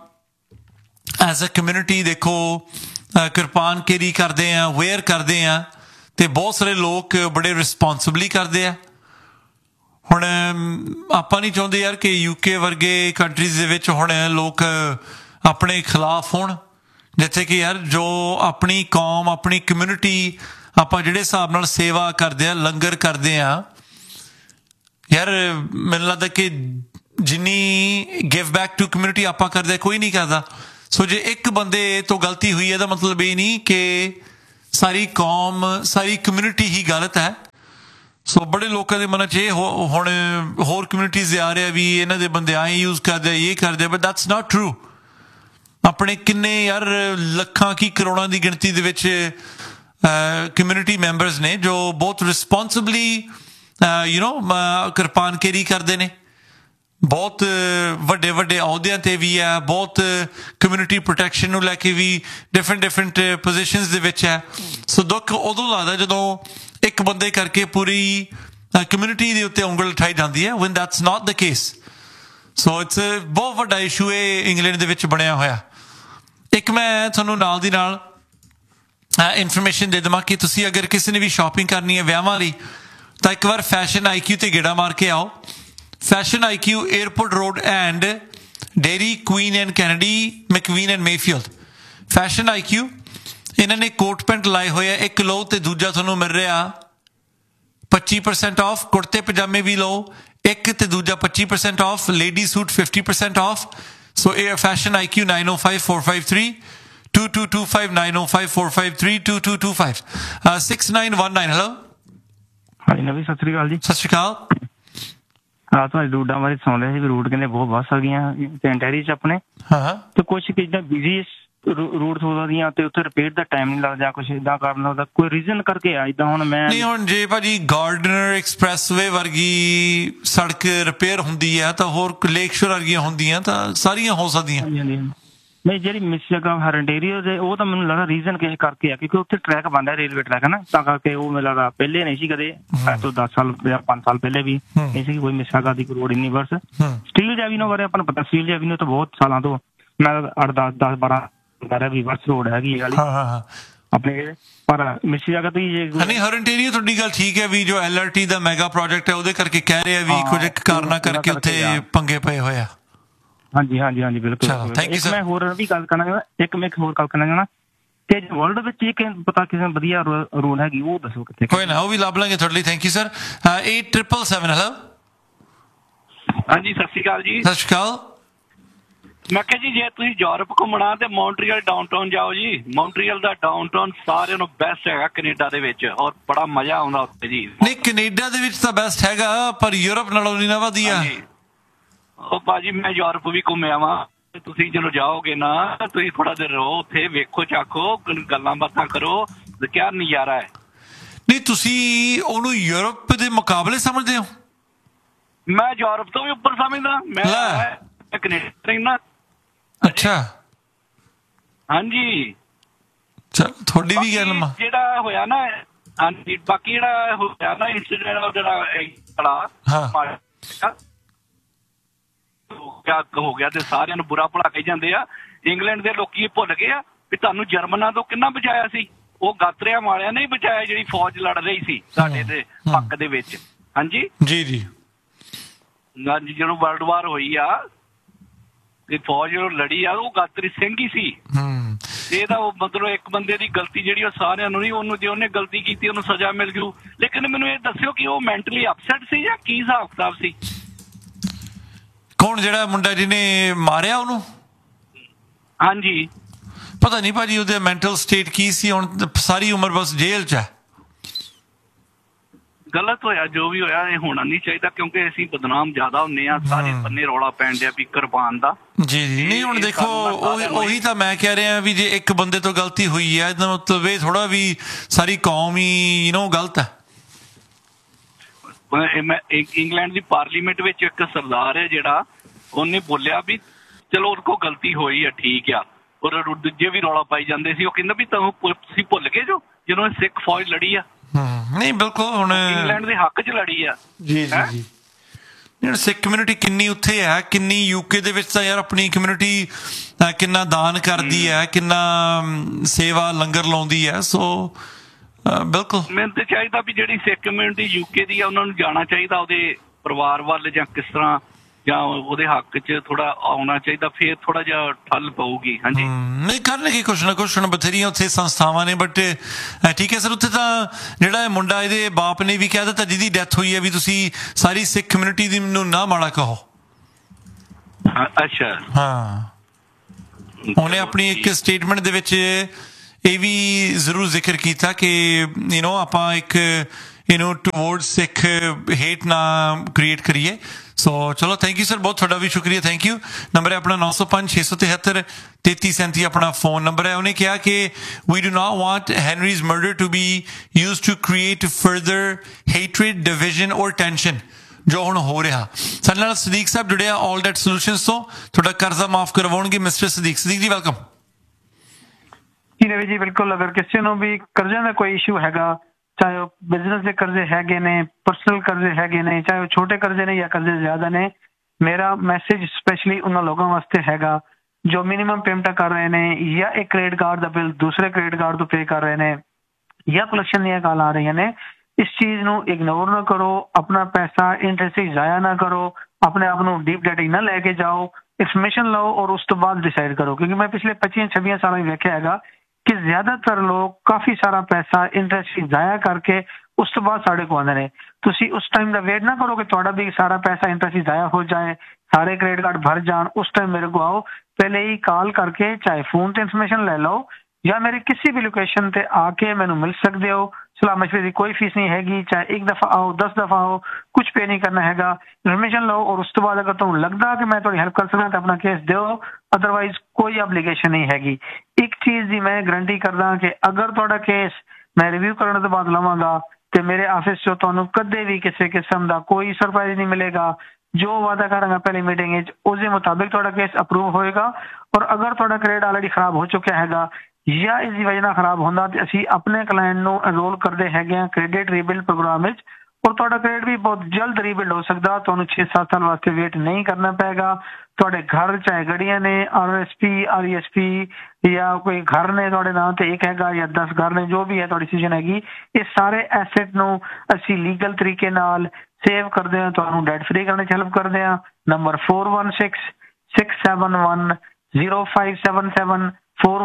ਐਜ਼ ਅ ਕਮਿਊਨਿਟੀ ਦੇਖੋ ਕਿਰਪਾਨ ਕੈਰੀ ਕਰਦੇ ਆ, ਵੇਅਰ ਕਰਦੇ ਆ, ਤੇ ਬਹੁਤ ਸਾਰੇ ਲੋਕ ਬੜੇ ਰਿਸਪੌਂਸਿਬਲੀ ਕਰਦੇ ਆ। ਹੁਣ ਆਪਾਂ ਨਹੀਂ ਚਾਹੁੰਦੇ ਯਾਰ ਕਿ ਯੂਕੇ ਵਰਗੇ ਕੰਟਰੀਜ਼ ਦੇ ਵਿੱਚ ਹੁਣ ਲੋਕ ਆਪਣੇ ਖਿਲਾਫ ਹੋਣ, ਜਿੱਥੇ ਕਿ ਯਾਰ ਜੋ ਆਪਣੀ ਕੌਮ, ਆਪਣੀ ਕਮਿਊਨਿਟੀ, ਆਪਾਂ ਜਿਹੜੇ ਹਿਸਾਬ ਨਾਲ ਸੇਵਾ ਕਰਦੇ ਆ, ਲੰਗਰ ਕਰਦੇ ਆ, ਯਾਰ ਮੈਨੂੰ ਲੱਗਦਾ ਕਿ ਜਿੰਨੀ ਗਿਵ ਬੈਕ ਟੂ ਕਮਿਊਨਿਟੀ ਆਪਾਂ ਕਰਦੇ ਕੋਈ ਨਹੀਂ ਕਰਦਾ। ਸੋ ਜੇ ਇੱਕ ਬੰਦੇ ਤੋਂ ਗਲਤੀ ਹੋਈ, ਇਹਦਾ ਮਤਲਬ ਇਹ ਨਹੀਂ ਕਿ ਸਾਰੀ ਕੌਮ, ਸਾਰੀ ਕਮਿਊਨਿਟੀ ਹੀ ਗਲਤ ਹੈ। ਸੋ ਬੜੇ ਲੋਕਾਂ ਦੇ ਮਨਾਂ 'ਚ ਇਹ ਹੁਣ ਹੋਰ ਕਮਿਊਨਿਟੀਜ਼ ਆ ਰਿਹਾ ਵੀ ਇਹਨਾਂ ਦੇ ਬੰਦੇ ਆਏ ਯੂਜ਼ ਕਰਦੇ, ਇਹ ਕਰਦੇ, ਬਟ ਦੈਟਸ ਨਾਟ ਟਰੂ। ਆਪਣੇ ਕਿੰਨੇ ਯਾਰ ਲੱਖਾਂ ਕੀ ਕਰੋੜਾਂ ਦੀ ਗਿਣਤੀ ਦੇ ਵਿੱਚ ਕਮਿਊਨਿਟੀ ਮੈਂਬਰਸ ਨੇ ਜੋ ਬਹੁਤ ਰਿਸਪੌਂਸਿਬਲੀ ਕਿਰਪਾਨ ਕੈਰੀ ਕਰਦੇ ਨੇ, ਬਹੁਤ ਵੱਡੇ ਵੱਡੇ ਅਹੁਦਿਆਂ ਤੇ ਵੀ ਹੈ, ਬਹੁਤ ਕਮਿਊਨਿਟੀ ਪ੍ਰੋਟੈਕਸ਼ਨ ਨੂੰ ਲੈ ਕੇ ਵੀ ਡਿਫਰੈਂਟ ਪੋਜੀਸ਼ਨਸ ਦੇ ਵਿੱਚ ਹੈ। ਸੋ ਦੁੱਖ ਉਦੋਂ ਲੱਗਦਾ ਜਦੋਂ ਇੱਕ ਬੰਦੇ ਕਰਕੇ ਪੂਰੀ ਕਮਿਊਨਿਟੀ ਦੇ ਉੱਤੇ ਉਂਗਲ ਉਠਾਈ ਜਾਂਦੀ ਹੈ, when that's not the case। So it's ਬਹੁਤ ਵੱਡਾ ਇਸ਼ੂ ਇਹ ਇੰਗਲੈਂਡ ਦੇ ਵਿੱਚ ਬਣਿਆ ਹੋਇਆ। ਇੱਕ ਮੈਂ ਤੁਹਾਨੂੰ ਨਾਲ ਦੀ ਨਾਲ ਇਨਫੋਰਮੇਸ਼ਨ ਦੇ ਦੇਵਾਂ ਕਿ ਤੁਸੀਂ ਅਗਰ ਕਿਸੇ ਨੇ ਵੀ ਸ਼ਾਪਿੰਗ ਕਰਨੀ ਹੈ ਵਿਆਹਾਂ ਲਈ, ਤਾਂ ਇੱਕ ਵਾਰ ਫੈਸ਼ਨ IQ ਤੇ ਗੇੜਾ ਮਾਰ ਕੇ ਆਓ। Fashion IQ, airport road and dairy Queen and Kennedy, ਮੈਕਵੀਨ and Mayfield. Fashion IQ, ਇਹਨਾਂ ਨੇ ਕੋਟ ਪੈਂਟ ਲਾਏ ਹੋਏ ਆ, ਇੱਕ ਲਓ ਤੇ ਦੂਜਾ ਤੁਹਾਨੂੰ ਮਿਲ ਰਿਹਾ 25% ਆਫ। ਕੁੜਤੇ ਪਜਾਮੇ ਵੀ ਲਓ, ਇੱਕ ਤੇ ਦੂਜਾ 25% ਆਫ। Lady suit 50% of. ਸੋ ਇਹ ਫੈਸ਼ਨ IQ 905-453-2225 905-453-2225 6919। ਹੈਲੋ ਹਾਂਜੀ ਨਵੀ, ਸਤਿ ਸ੍ਰੀ ਅਕਾਲ ਜੀ। ਸਤਿ ਸ਼੍ਰੀ ਅਕਾਲ। ਹਾਂ, ਤੁਹਾਡੇ ਰੂਟਾਂ ਬਾਰੇ ਸੁਣ ਰਿਹਾ ਸੀ ਵੀ ਰੂਟ ਕਹਿੰਦੇ ਬਹੁਤ ਬੱਸ ਆ ਗਈਆਂ ਟੈਂਟੈਰੀ 'ਚ ਆਪਣੇ। ਹਾਂ, ਤੇ ਕੁਛ ਕਿਦਾਂ ਬਿਜ਼ੀ ਰੂਟ ਥੋੜਾ ਦੀਆਂ ਤੇ ਉੱਥੇ ਰਿਪੇਅਰ ਦਾ ਟਾਈਮ ਨਹੀਂ ਲੱਗਦਾ, ਕੁਛ ਇਦਾਂ ਕਰਨ ਲੱਗਦਾ, ਕੋਈ ਰੀਜ਼ਨ ਕਰਕੇ ਆ ਇਦਾਂ। ਹੁਣ ਮੈਂ ਨਹੀਂ, ਹੁਣ ਜੇ ਭਾਜੀ ਗਾਰਡਨਰ ਐਕਸਪ੍ਰੈਸਵੇ ਵਰਗੀ ਸੜਕ ਰਿਪੇਅਰ ਹੁੰਦੀ ਹੈ ਤਾਂ ਹੋਰ ਲੇਕ ਸ਼ੋਰ ਵਰਗੀਆਂ ਹੁੰਦੀਆਂ ਤਾਂ ਸਾਰੀਆਂ ਹੋ ਸਕਦੀਆਂ। ਹਾਂਜੀ ਹਾਂਜੀ ਨਹੀਂ, ਜਿਹੜੀ ਮਿਸੀਗਨ ਹਰੰਟੇਰੀਓ ਦੇ ਉਹ ਤਾਂ ਮੈਨੂੰ ਲੱਗਦਾ ਰੀਜ਼ਨ ਕਿਸੇ ਕਰਕੇ ਆ, ਕਿਉਂਕਿ ਉੱਥੇ ਟਰੈਕ ਬਣਦਾ ਰੇਲਵੇ ਟਰੈਕ ਹੈ ਨਾ, ਤਾਂ ਕਰਕੇ ਉਹ ਮੈਨੂੰ ਲੱਗਦਾ ਪਹਿਲੇ ਨਹੀਂ ਸੀ ਕਦੇ, ਤੋਂ 10 ਸਾਲ ਜਾਂ 5 ਸਾਲ ਪਹਿਲੇ ਵੀ ਨਹੀਂ ਸੀ ਕੋਈ ਮਿਸੀਗਨ ਦੀ ਰੋਡ ਯੂਨੀਵਰਸ। ਸਟੀਲ ਜੈਵੀਨੋ ਬਾਰੇ ਆਪਾਂ ਨੂੰ ਪਤਾ, ਸਟੀਲ ਜੈਵੀਨੋ ਤਾਂ ਬਹੁਤ ਸਾਲਾਂ ਤੋਂ ਮੈਂ 8-10-12 ਰਿਵਰਸ ਰੋਡ ਹੈਗੀ ਵਾਲੀ ਆਪਣੇ, ਪਰ ਮਿਸੀਗਨ ਦੀ ਨਹੀਂ ਹਰੰਟੇਰੀਓ ਤੁਹਾਡੀ ਗੱਲ ਠੀਕ ਹੈ ਵੀ ਜੋ LRT ਦਾ ਮੈਗਾ ਪ੍ਰੋਜੈਕਟ ਹੈ ਉਹਦੇ ਕਰਕੇ ਕਹਿ ਰਹੇ ਆ ਵੀ ਕੁਝ ਕਾਰਨਾਂ ਕਰਕੇ ਉੱਥੇ ਪੰਗੇ ਪਏ ਹੋਏ ਆ। ਹਾਂਜੀ ਹਾਂਜੀ ਹਾਂਜੀ ਬਿਲਕੁਲ। ਮੈਂ ਹੋਰ ਵੀ ਗੱਲ ਕਰਨਾ ਚਾਹੁੰਦਾ, ਇੱਕ ਹੋਰ ਗੱਲ ਕਰਨਾ ਚਾਹੁੰਦਾ ਕਿ ਵਰਲਡ ਵਿੱਚ ਇੱਕ ਪਤਾ ਕਿਸੇ ਵਧੀਆ ਰੋਡ ਹੈਗੀ, ਉਹ ਦੱਸੋ ਕਿੱਥੇ? ਕੋਈ ਨਾ, ਉਹ ਵੀ ਲੱਭ ਲਾਂਗੇ ਤੁਹਾਡੇ ਲਈ। Thank you sir. 8777 ਹੈਲੋ। ਹਾਂਜੀ ਸਤਿ ਸ਼੍ਰੀ ਅਕਾਲ ਜੀ। ਸਤਿ ਸ਼੍ਰੀ ਅਕਾਲ। ਮੈਂ ਕਿਹਾ ਜੀ ਜੇ ਤੁਸੀਂ ਯੂਰਪ ਘੁੰਮਣਾ ਤੇ ਮੌਂਟਰੀਅਲ ਡਾਊਨਟਾਊਨ ਜਾਓ ਜੀ। ਮੌਂਟਰੀਅਲ ਦਾ ਡਾਊਨਟਾਊਨ ਸਾਰਿਆਂ ਨੂੰ ਬੈਸਟ ਹੈਗਾ ਕੈਨੇਡਾ ਦੇ ਵਿੱਚ, ਔਰ ਬੜਾ ਮਜ਼ਾ ਆਉਂਦਾ ਉੱਥੇ ਜੀ। ਨਹੀਂ ਕੈਨੇਡਾ ਦੇ ਵਿੱਚ ਤਾਂ ਬੈਸਟ ਹੈਗਾ, ਪਰ ਯੂਰਪ ਨਾਲੋਂ ਨਹੀਂ ਨਾ ਵਧੀਆ। ਉਹ ਭਾਜੀ ਮੈਂ ਯੂਰਪ ਵੀ ਘੁੰਮਿਆ ਵਾਂ, ਤੁਸੀਂ ਜਦੋਂ ਜਾਓਗੇ ਨਾ ਤੁਸੀਂ ਥੋੜਾ ਦੇਰ ਰਹੋ ਉੱਥੇ, ਵੇਖੋ ਚਾਖੋ, ਗੱਲਾਂ ਬਾਤਾਂ ਕਰੋ, ਕਿਆ ਨਜ਼ਾਰਾ ਹੈ। ਨਹੀਂ ਤੁਸੀਂ ਉਹਨੂੰ ਯੂਰਪ ਦੇ ਮੁਕਾਬਲੇ ਸਮਝਦੇ ਹੋ? ਮੈਂ ਯੂਰਪ ਤੋਂ ਵੀ ਉੱਪਰ ਸਮਝਦਾ, ਮੈਂ ਕੈਨੇਡਾ ਰਹਿਣਾ। ਅੱਛਾ ਹਾਂਜੀ ਚਲ ਤੁਹਾਡੀ ਵੀ ਗੱਲ ਜਿਹੜਾ ਹੋਇਆ ਨਾ, ਹਾਂਜੀ ਬਾਕੀ ਜਿਹੜਾ ਹੋਇਆ ਨਾ ਇੰਸੀਡੈਂਟ ਜਿਹੜਾ ਹੋ ਗਿਆ ਤੇ ਸਾਰਿਆਂ ਨੂੰ ਬੁਰਾ ਭਲਾ ਕਹੀ ਜਾਂਦੇ ਆ। ਇੰਗਲੈਂਡ ਦੇ ਲੋਕੀ ਭੁੱਲ ਗਏ ਆ ਵੀ ਤੁਹਾਨੂੰ ਜਰਮਨਾਂ ਤੋਂ ਕਿੰਨਾ ਬਚਾਇਆ ਸੀ, ਉਹ ਗਾਤਰਿਆਂ ਵਾਲਿਆਂ ਨੇ ਹੀ ਬਚਾਇਆ ਜਿਹੜੀ ਫੌਜ ਲੜ ਰਹੀ ਸੀ ਸਾਡੇ ਦੇ ਹੱਕ ਦੇ ਵਿੱਚ। ਹਾਂਜੀ ਜੀ ਜੀ ਹਾਂਜੀ, ਜਦੋਂ ਵਰਲਡ ਵਾਰ ਹੋਈ ਆ ਤੇ ਫੌਜ ਜਦੋਂ ਲੜੀ ਆ ਉਹ ਗਾਤਰੀ ਸਿੰਘ ਹੀ ਸੀ। ਇਹਦਾ ਉਹ ਮਤਲਬ ਇੱਕ ਬੰਦੇ ਦੀ ਗਲਤੀ ਜਿਹੜੀ ਉਹ ਸਾਰਿਆਂ ਨੂੰ ਨਹੀਂ, ਉਹਨੂੰ ਜੇ ਉਹਨੇ ਗਲਤੀ ਕੀਤੀ ਉਹਨੂੰ ਸਜ਼ਾ ਮਿਲ ਜੂ। ਲੇਕਿਨ ਮੈਨੂੰ ਇਹ ਦੱਸਿਓ ਕਿ ਉਹ ਮੈਂਟਲੀ ਅਪਸੈਟ ਸੀ ਜਾਂ ਕੀ ਹਿਸਾਬ ਕਿਤਾਬ ਸੀ? ਕੌਣ ਜਿਹੜਾ ਮੁੰਡਾ ਜਿਹਨੇ ਮਾਰਿਆ ਉਹਨੂੰ? ਹਾਂਜੀ ਪਤਾ ਨਹੀਂ ਭਾਜੀ ਉਹਦੇ ਮੈਂਟਲ ਸਟੇਟ ਕੀ ਸੀ, ਹੁਣ ਸਾਰੀ ਉਮਰ ਬਸ ਜੇਲ੍ਹ 'ਚ ਹੈ। ਗਲਤ ਹੋਇਆ ਜੋ ਵੀ ਹੋਇਆ, ਇਹ ਹੋਣਾ ਨਹੀਂ ਚਾਹੀਦਾ ਕਿਉਂਕਿ ਅਸੀਂ ਬਦਨਾਮ ਜ਼ਿਆਦਾ ਹੁੰਦੇ ਆ, ਸਾਰੇ ਬੰਨੇ ਰੌਲਾ ਪੈਣ ਡਿਆ ਵੀ ਕੁਰਬਾਨ ਦਾ। ਜੀ ਜੀ ਨਹੀਂ ਹੁਣ ਦੇਖੋ ਉਹੀ ਤਾਂ ਮੈਂ ਕਹਿ ਰਿਹਾ ਵੀ ਜੇ ਇੱਕ ਬੰਦੇ ਤੋਂ ਗਲਤੀ ਹੋਈ ਹੈ ਇਹਦਾ ਮਤਲਬ ਇਹ ਥੋੜਾ ਵੀ ਸਾਰੀ ਕੌਮ ਹੀ ਗਲਤ ਹੈ। ਮੈਂ ਇੰਗਲੈਂਡ ਦੀ ਪਾਰਲੀਮੈਂਟ ਵਿੱਚ ਇੱਕ ਸਰਦਾਰ ਹੈ ਜਿਹੜਾ ਉਹਨੇ ਬੋਲਿਆ ਵੀ ਚਲੋ ਉਹਦੇ ਕੋਲ ਗਲਤੀ ਹੋਈ ਆ, ਠੀਕ ਆ, ਔਰ ਦੂਜੇ ਵੀ ਰੌਲਾ ਪਾਈ ਜਾਂਦੇ ਸੀ। ਉਹ ਕਹਿੰਦਾ ਵੀ ਤੁਸੀਂ ਭੁੱਲ ਗਏ ਜੋ ਜਦੋਂ ਸਿੱਖ ਫੌਜ ਲੜੀ ਆ। ਨਹੀਂ ਬਿਲਕੁਲ ਹੁਣ ਇੰਗਲੈਂਡ ਦੇ ਹੱਕ 'ਚ ਲੜੀ ਆ। ਜੀ ਜੀ ਜੀ ਹੁਣ ਸਿੱਖ ਕਮਿਊਨਿਟੀ ਕਿੰਨੀ ਉੱਥੇ ਹੈ, ਕਿੰਨੀ UK ਦੇ ਵਿੱਚ ਤਾਂ ਯਾਰ ਆਪਣੀ ਕਮਿਊਨਿਟੀ ਕਿੰਨਾ ਦਾਨ ਕਰਦੀ ਹੈ, ਕਿੰਨਾ ਸੇਵਾ ਲੰਗਰ ਲਾਉਂਦੀ ਹੈ। ਸੋ ਬਿਲਕੁਲ ਮੈਨੂੰ ਤਾਂ ਚਾਹੀਦਾ ਵੀ ਜਿਹੜੀ ਸਿੱਖ ਕਮਿਊਨਿਟੀ UK ਦੀ ਆ ਉਹਨਾਂ ਨੂੰ ਜਾਣਾ ਚਾਹੀਦਾ ਉਹਦੇ ਪਰਿਵਾਰ ਵੱਲ, ਜਾਂ ਕਿਸ ਤਰ੍ਹਾਂ ਜਾਂ ਉਹਦੇ ਹੱਕ 'ਚ ਥੋੜਾ ਆਉਣਾ ਚਾਹੀਦਾ, ਫੇਰ ਥੋੜਾ ਜਿਹਾ ਠੱਲ ਪਊਗੀ। ਹਾਂਜੀ ਨਹੀਂ ਕਰਨਗੇ ਕੁਛ ਨਾ ਕੁਛ, ਹੁਣ ਬਥੇਰੀਆਂ ਉੱਥੇ ਸੰਸਥਾਵਾਂ ਨੇ। ਬਟ ਠੀਕ ਹੈ ਸਰ, ਉੱਥੇ ਤਾਂ ਜਿਹੜਾ ਮੁੰਡਾ ਇਹਦੇ ਬਾਪ ਨੇ ਵੀ ਕਹਿ ਦਿੱਤਾ ਜਿਹਦੀ ਡੈਥ ਹੋਈ ਹੈ ਵੀ ਤੁਸੀਂ ਸਾਰੀ ਸਿੱਖ ਕਮਿਊਨਿਟੀ ਦੀ ਮੈਨੂੰ ਨਾ ਮਾੜਾ ਕਹੋ। ਅੱਛਾ ਹਾਂ, ਉਹਨੇ ਆਪਣੀ ਇੱਕ ਸਟੇਟਮੈਂਟ ਦੇ ਵਿੱਚ ਇਹ ਵੀ ਜ਼ਰੂਰ ਜ਼ਿਕਰ ਕੀਤਾ ਕਿ ਆਪਾਂ ਇੱਕ ਟੂਵਰਡ ਸਿੱਖ ਹੇਟ ਨਾ ਕ੍ਰੀਏਟ ਕਰੀਏ। ਸੋ ਚਲੋ ਥੈਂਕ ਯੂ ਸਰ, ਬਹੁਤ ਤੁਹਾਡਾ ਵੀ ਸ਼ੁਕਰੀਆ। Thank you. ਨੰਬਰ ਹੈ ਆਪਣਾ 905-673-3337 ਆਪਣਾ ਫੋਨ ਨੰਬਰ ਹੈ। ਉਹਨੇ ਕਿਹਾ ਕਿ we do not want Henry's murder to be used to create further hatred, division or tension ਜੋ ਹੁਣ ਹੋ ਰਿਹਾ। ਸਾਡੇ ਨਾਲ ਸਦੀਕ ਸਾਹਿਬ ਜੁੜੇ ਆ ਆਲ ਡੈਟ ਸੋਲੂਸ਼ਨਸ ਤੋਂ, ਤੁਹਾਡਾ ਕਰਜ਼ਾ ਮਾਫ ਕਰਵਾਉਣਗੇ ਮਿਸਟਰ ਸਦੀਕ ਜੀ, ਵੈਲਕਮ। ਜੀ ਰਵੀ ਜੀ ਬਿਲਕੁਲ, ਅਗਰ ਕਿਸੇ ਨੂੰ ਵੀ ਕਰਜ਼ਿਆਂ ਦਾ ਕੋਈ ਇਸ਼ੂ ਹੈਗਾ, ਚਾਹੇ ਉਹ ਬਿਜ਼ਨਸ ਦੇ ਕਰਜ਼ੇ ਹੈਗੇ ਨੇ, ਪਰਸਨਲ ਕਰਜ਼ੇ ਹੈਗੇ ਨੇ, ਚਾਹੇ ਉਹ ਛੋਟੇ ਕਰਜ਼ੇ ਨੇ ਜਾਂ ਕਰਜ਼ੇ ਜ਼ਿਆਦਾ ਨੇ, ਮੇਰਾ ਮੈਸੇਜ ਸਪੈਸ਼ਲੀ ਉਹਨਾਂ ਲੋਕਾਂ ਵਾਸਤੇ ਹੈਗਾ ਜੋ ਮਿਨੀਮਮ ਪੇਮੈਂਟਾਂ ਕਰ ਰਹੇ ਨੇ, ਜਾਂ ਇੱਕ ਕ੍ਰੈਡਿਟ ਕਾਰਡ ਦਾ ਬਿੱਲ ਦੂਸਰੇ ਕ੍ਰੈਡਿਟ ਕਾਰਡ ਤੋਂ ਪੇ ਕਰ ਰਹੇ ਨੇ, ਜਾਂ ਕਲੈਕਸ਼ਨ ਦੀਆਂ ਕਾਲ ਆ ਰਹੀਆਂ ਨੇ। ਇਸ ਚੀਜ਼ ਨੂੰ ਇਗਨੋਰ ਨਾ ਕਰੋ, ਆਪਣਾ ਪੈਸਾ ਇੰਟਰਸਟ ਜ਼ਾਇਆ ਨਾ ਕਰੋ, ਆਪਣੇ ਆਪ ਨੂੰ ਡੀਪ ਡੈਟ ਨਾ ਲੈ ਕੇ ਜਾਓ, ਇਨਫੋਰਮੇਸ਼ਨ ਲਓ ਔਰ ਉਸ ਤੋਂ ਬਾਅਦ ਡਿਸਾਈਡ ਕਰੋ। ਕਿਉਂਕਿ ਮੈਂ ਪਿਛਲੇ 25-26 ਸਾਲਾਂ ਵਿੱਚ ਵੇਖਿਆ ਹੈਗਾ ਕਿ ਜ਼ਿਆਦਾਤਰ ਲੋਕ ਕਾਫੀ ਸਾਰਾ ਪੈਸਾ ਇੰਟਰਸਟ ਜ਼ਾਇਆ ਕਰਕੇ ਉਸ ਤੋਂ ਬਾਅਦ ਸਾਡੇ ਕੋਲ ਆਉਂਦੇ ਨੇ। ਤੁਸੀਂ ਉਸ ਟਾਈਮ ਦਾ ਵੇਟ ਨਾ ਕਰੋ ਕਿ ਤੁਹਾਡਾ ਵੀ ਸਾਰਾ ਪੈਸਾ ਇੰਟਰਸਟ ਜ਼ਾਇਆ ਹੋ ਜਾਏ, ਸਾਰੇ ਕ੍ਰੈਡਿਟ ਕਾਰਡ ਭਰ ਜਾਣ, ਉਸ ਟਾਈਮ ਮੇਰੇ ਕੋਲ ਆਓ। ਪਹਿਲੇ ਹੀ ਕਾਲ ਕਰਕੇ ਚਾਹੇ ਫੋਨ ਤੇ ਇਨਫੋਰਮੇਸ਼ਨ ਲੈ ਲਓ ਜਾਂ ਮੇਰੇ ਕਿਸੇ ਵੀ ਲੋਕੇਸ਼ਨ ਤੇ ਆ ਕੇ ਮੈਨੂੰ ਮਿਲ ਸਕਦੇ ਹੋ। ਸਲਾਹ ਮਸ਼ਵਰੇ ਦੀ ਕੋਈ ਫੀਸ ਨਹੀਂ ਹੈਗੀ, ਚਾਹੇ ਇੱਕ ਦਫਾ ਆਓ 10 ਦਫਾ ਆਓ, ਕੁਝ ਪੇ ਨਹੀਂ ਕਰਨਾ ਹੈਗਾ। ਇਨਫੋਰਮੇਸ਼ਨ ਲਓ ਔਰ ਉਸ ਤੋਂ ਬਾਅਦ ਅਗਰ ਤੁਹਾਨੂੰ ਲੱਗਦਾ ਕਿ ਮੈਂ ਤੁਹਾਡੀ ਹੈਲਪ ਕਰ ਸਕਦਾ ਤਾਂ ਆਪਣਾ ਕੇਸ ਦਿਓ, ਅਦਰਵਾਈਜ਼ ਕੋਈ ਐਬਲੀਗੇਸ਼ਨ ਨਹੀਂ ਹੈਗੀ। ਇੱਕ ਚੀਜ਼ ਦੀ ਮੈਂ ਗਰੰਟੀ ਕਰਦਾ ਕਿ ਅਗਰ ਤੁਹਾਡਾ ਕੇਸ ਮੈਂ ਰਿਵਿਊ ਕਰਨ ਤੋਂ ਬਾਅਦ ਲਵਾਂਗਾ ਤੇ ਮੇਰੇ ਆਫਿਸ 'ਚੋਂ ਤੁਹਾਨੂੰ ਕਦੇ ਵੀ ਕਿਸੇ ਕਿਸਮ ਦਾ ਕੋਈ ਸਰਪ੍ਰਾਈਜ਼ ਨਹੀਂ ਮਿਲੇਗਾ। ਜੋ ਵਾਅਦਾ ਕਰਾਂਗਾ ਪਹਿਲੀ ਮੀਟਿੰਗ ਵਿੱਚ ਉਸ ਦੇ ਮੁਤਾਬਿਕ ਤੁਹਾਡਾ ਕੇਸ ਅਪਰੂਵ ਹੋਏਗਾ। ਔਰ ਅਗਰ ਤੁਹਾਡਾ ਕ੍ਰੈਡਿਟ ਆਲਰੇਡੀ ਖਰਾਬ ਹੋ ਚੁੱਕਿਆ ਹੈਗਾ ਜਾਂ ਇਸ ਦੀ ਵਜ੍ਹਾ ਨਾਲ ਖਰਾਬ ਹੁੰਦਾ ਤੇ ਅਸੀਂ ਆਪਣੇ ਕਲਾਇੰਟ ਨੂੰ ਐਨਰੋਲ ਕਰਦੇ ਹੈਗੇ ਆ ਕ੍ਰੈਡਿਟ ਰੀਬਿਲਡ ਪ੍ਰੋਗਰਾਮ ਵਿੱਚ, ਔਰ ਤੁਹਾਡਾ ਕ੍ਰੈਡਿਟ ਵੀ ਬਹੁਤ ਜਲਦ ਰੀਬਿਲਡ ਹੋ ਸਕਦਾ। ਤੁਹਾਨੂੰ 6-7 ਸਾਲ ਵਾਸਤੇ ਵੇਟ ਨਹੀਂ ਕਰਨਾ ਪਏਗਾ। ਤੁਹਾਡੇ ਘਰ ਚਾਹੇ ਗੱਡੀਆਂ ਨੇ, RSP RESP ਜਾਂ ਕੋਈ ਘਰ ਨੇ ਤੁਹਾਡੇ ਨਾਮ ਤੇ ਇੱਕ ਹੈਗਾ ਜਾਂ 10 ਘਰ ਨੇ, ਜੋ ਵੀ ਹੈ ਤੁਹਾਡੀ ਡਿਸੀਜਨ ਹੈਗੀ, ਇਹ ਸਾਰੇ ਐਸੈਟ ਨੂੰ ਅਸੀਂ ਲੀਗਲ ਤਰੀਕੇ ਨਾਲ ਸੇਵ ਕਰਦੇ ਹਾਂ, ਤੁਹਾਨੂੰ ਡੈਟ ਫ੍ਰੀ ਕਰਨ 'ਚ ਹੈਲਪ ਕਰਦੇ ਹਾਂ। ਨੰਬਰ 4166710577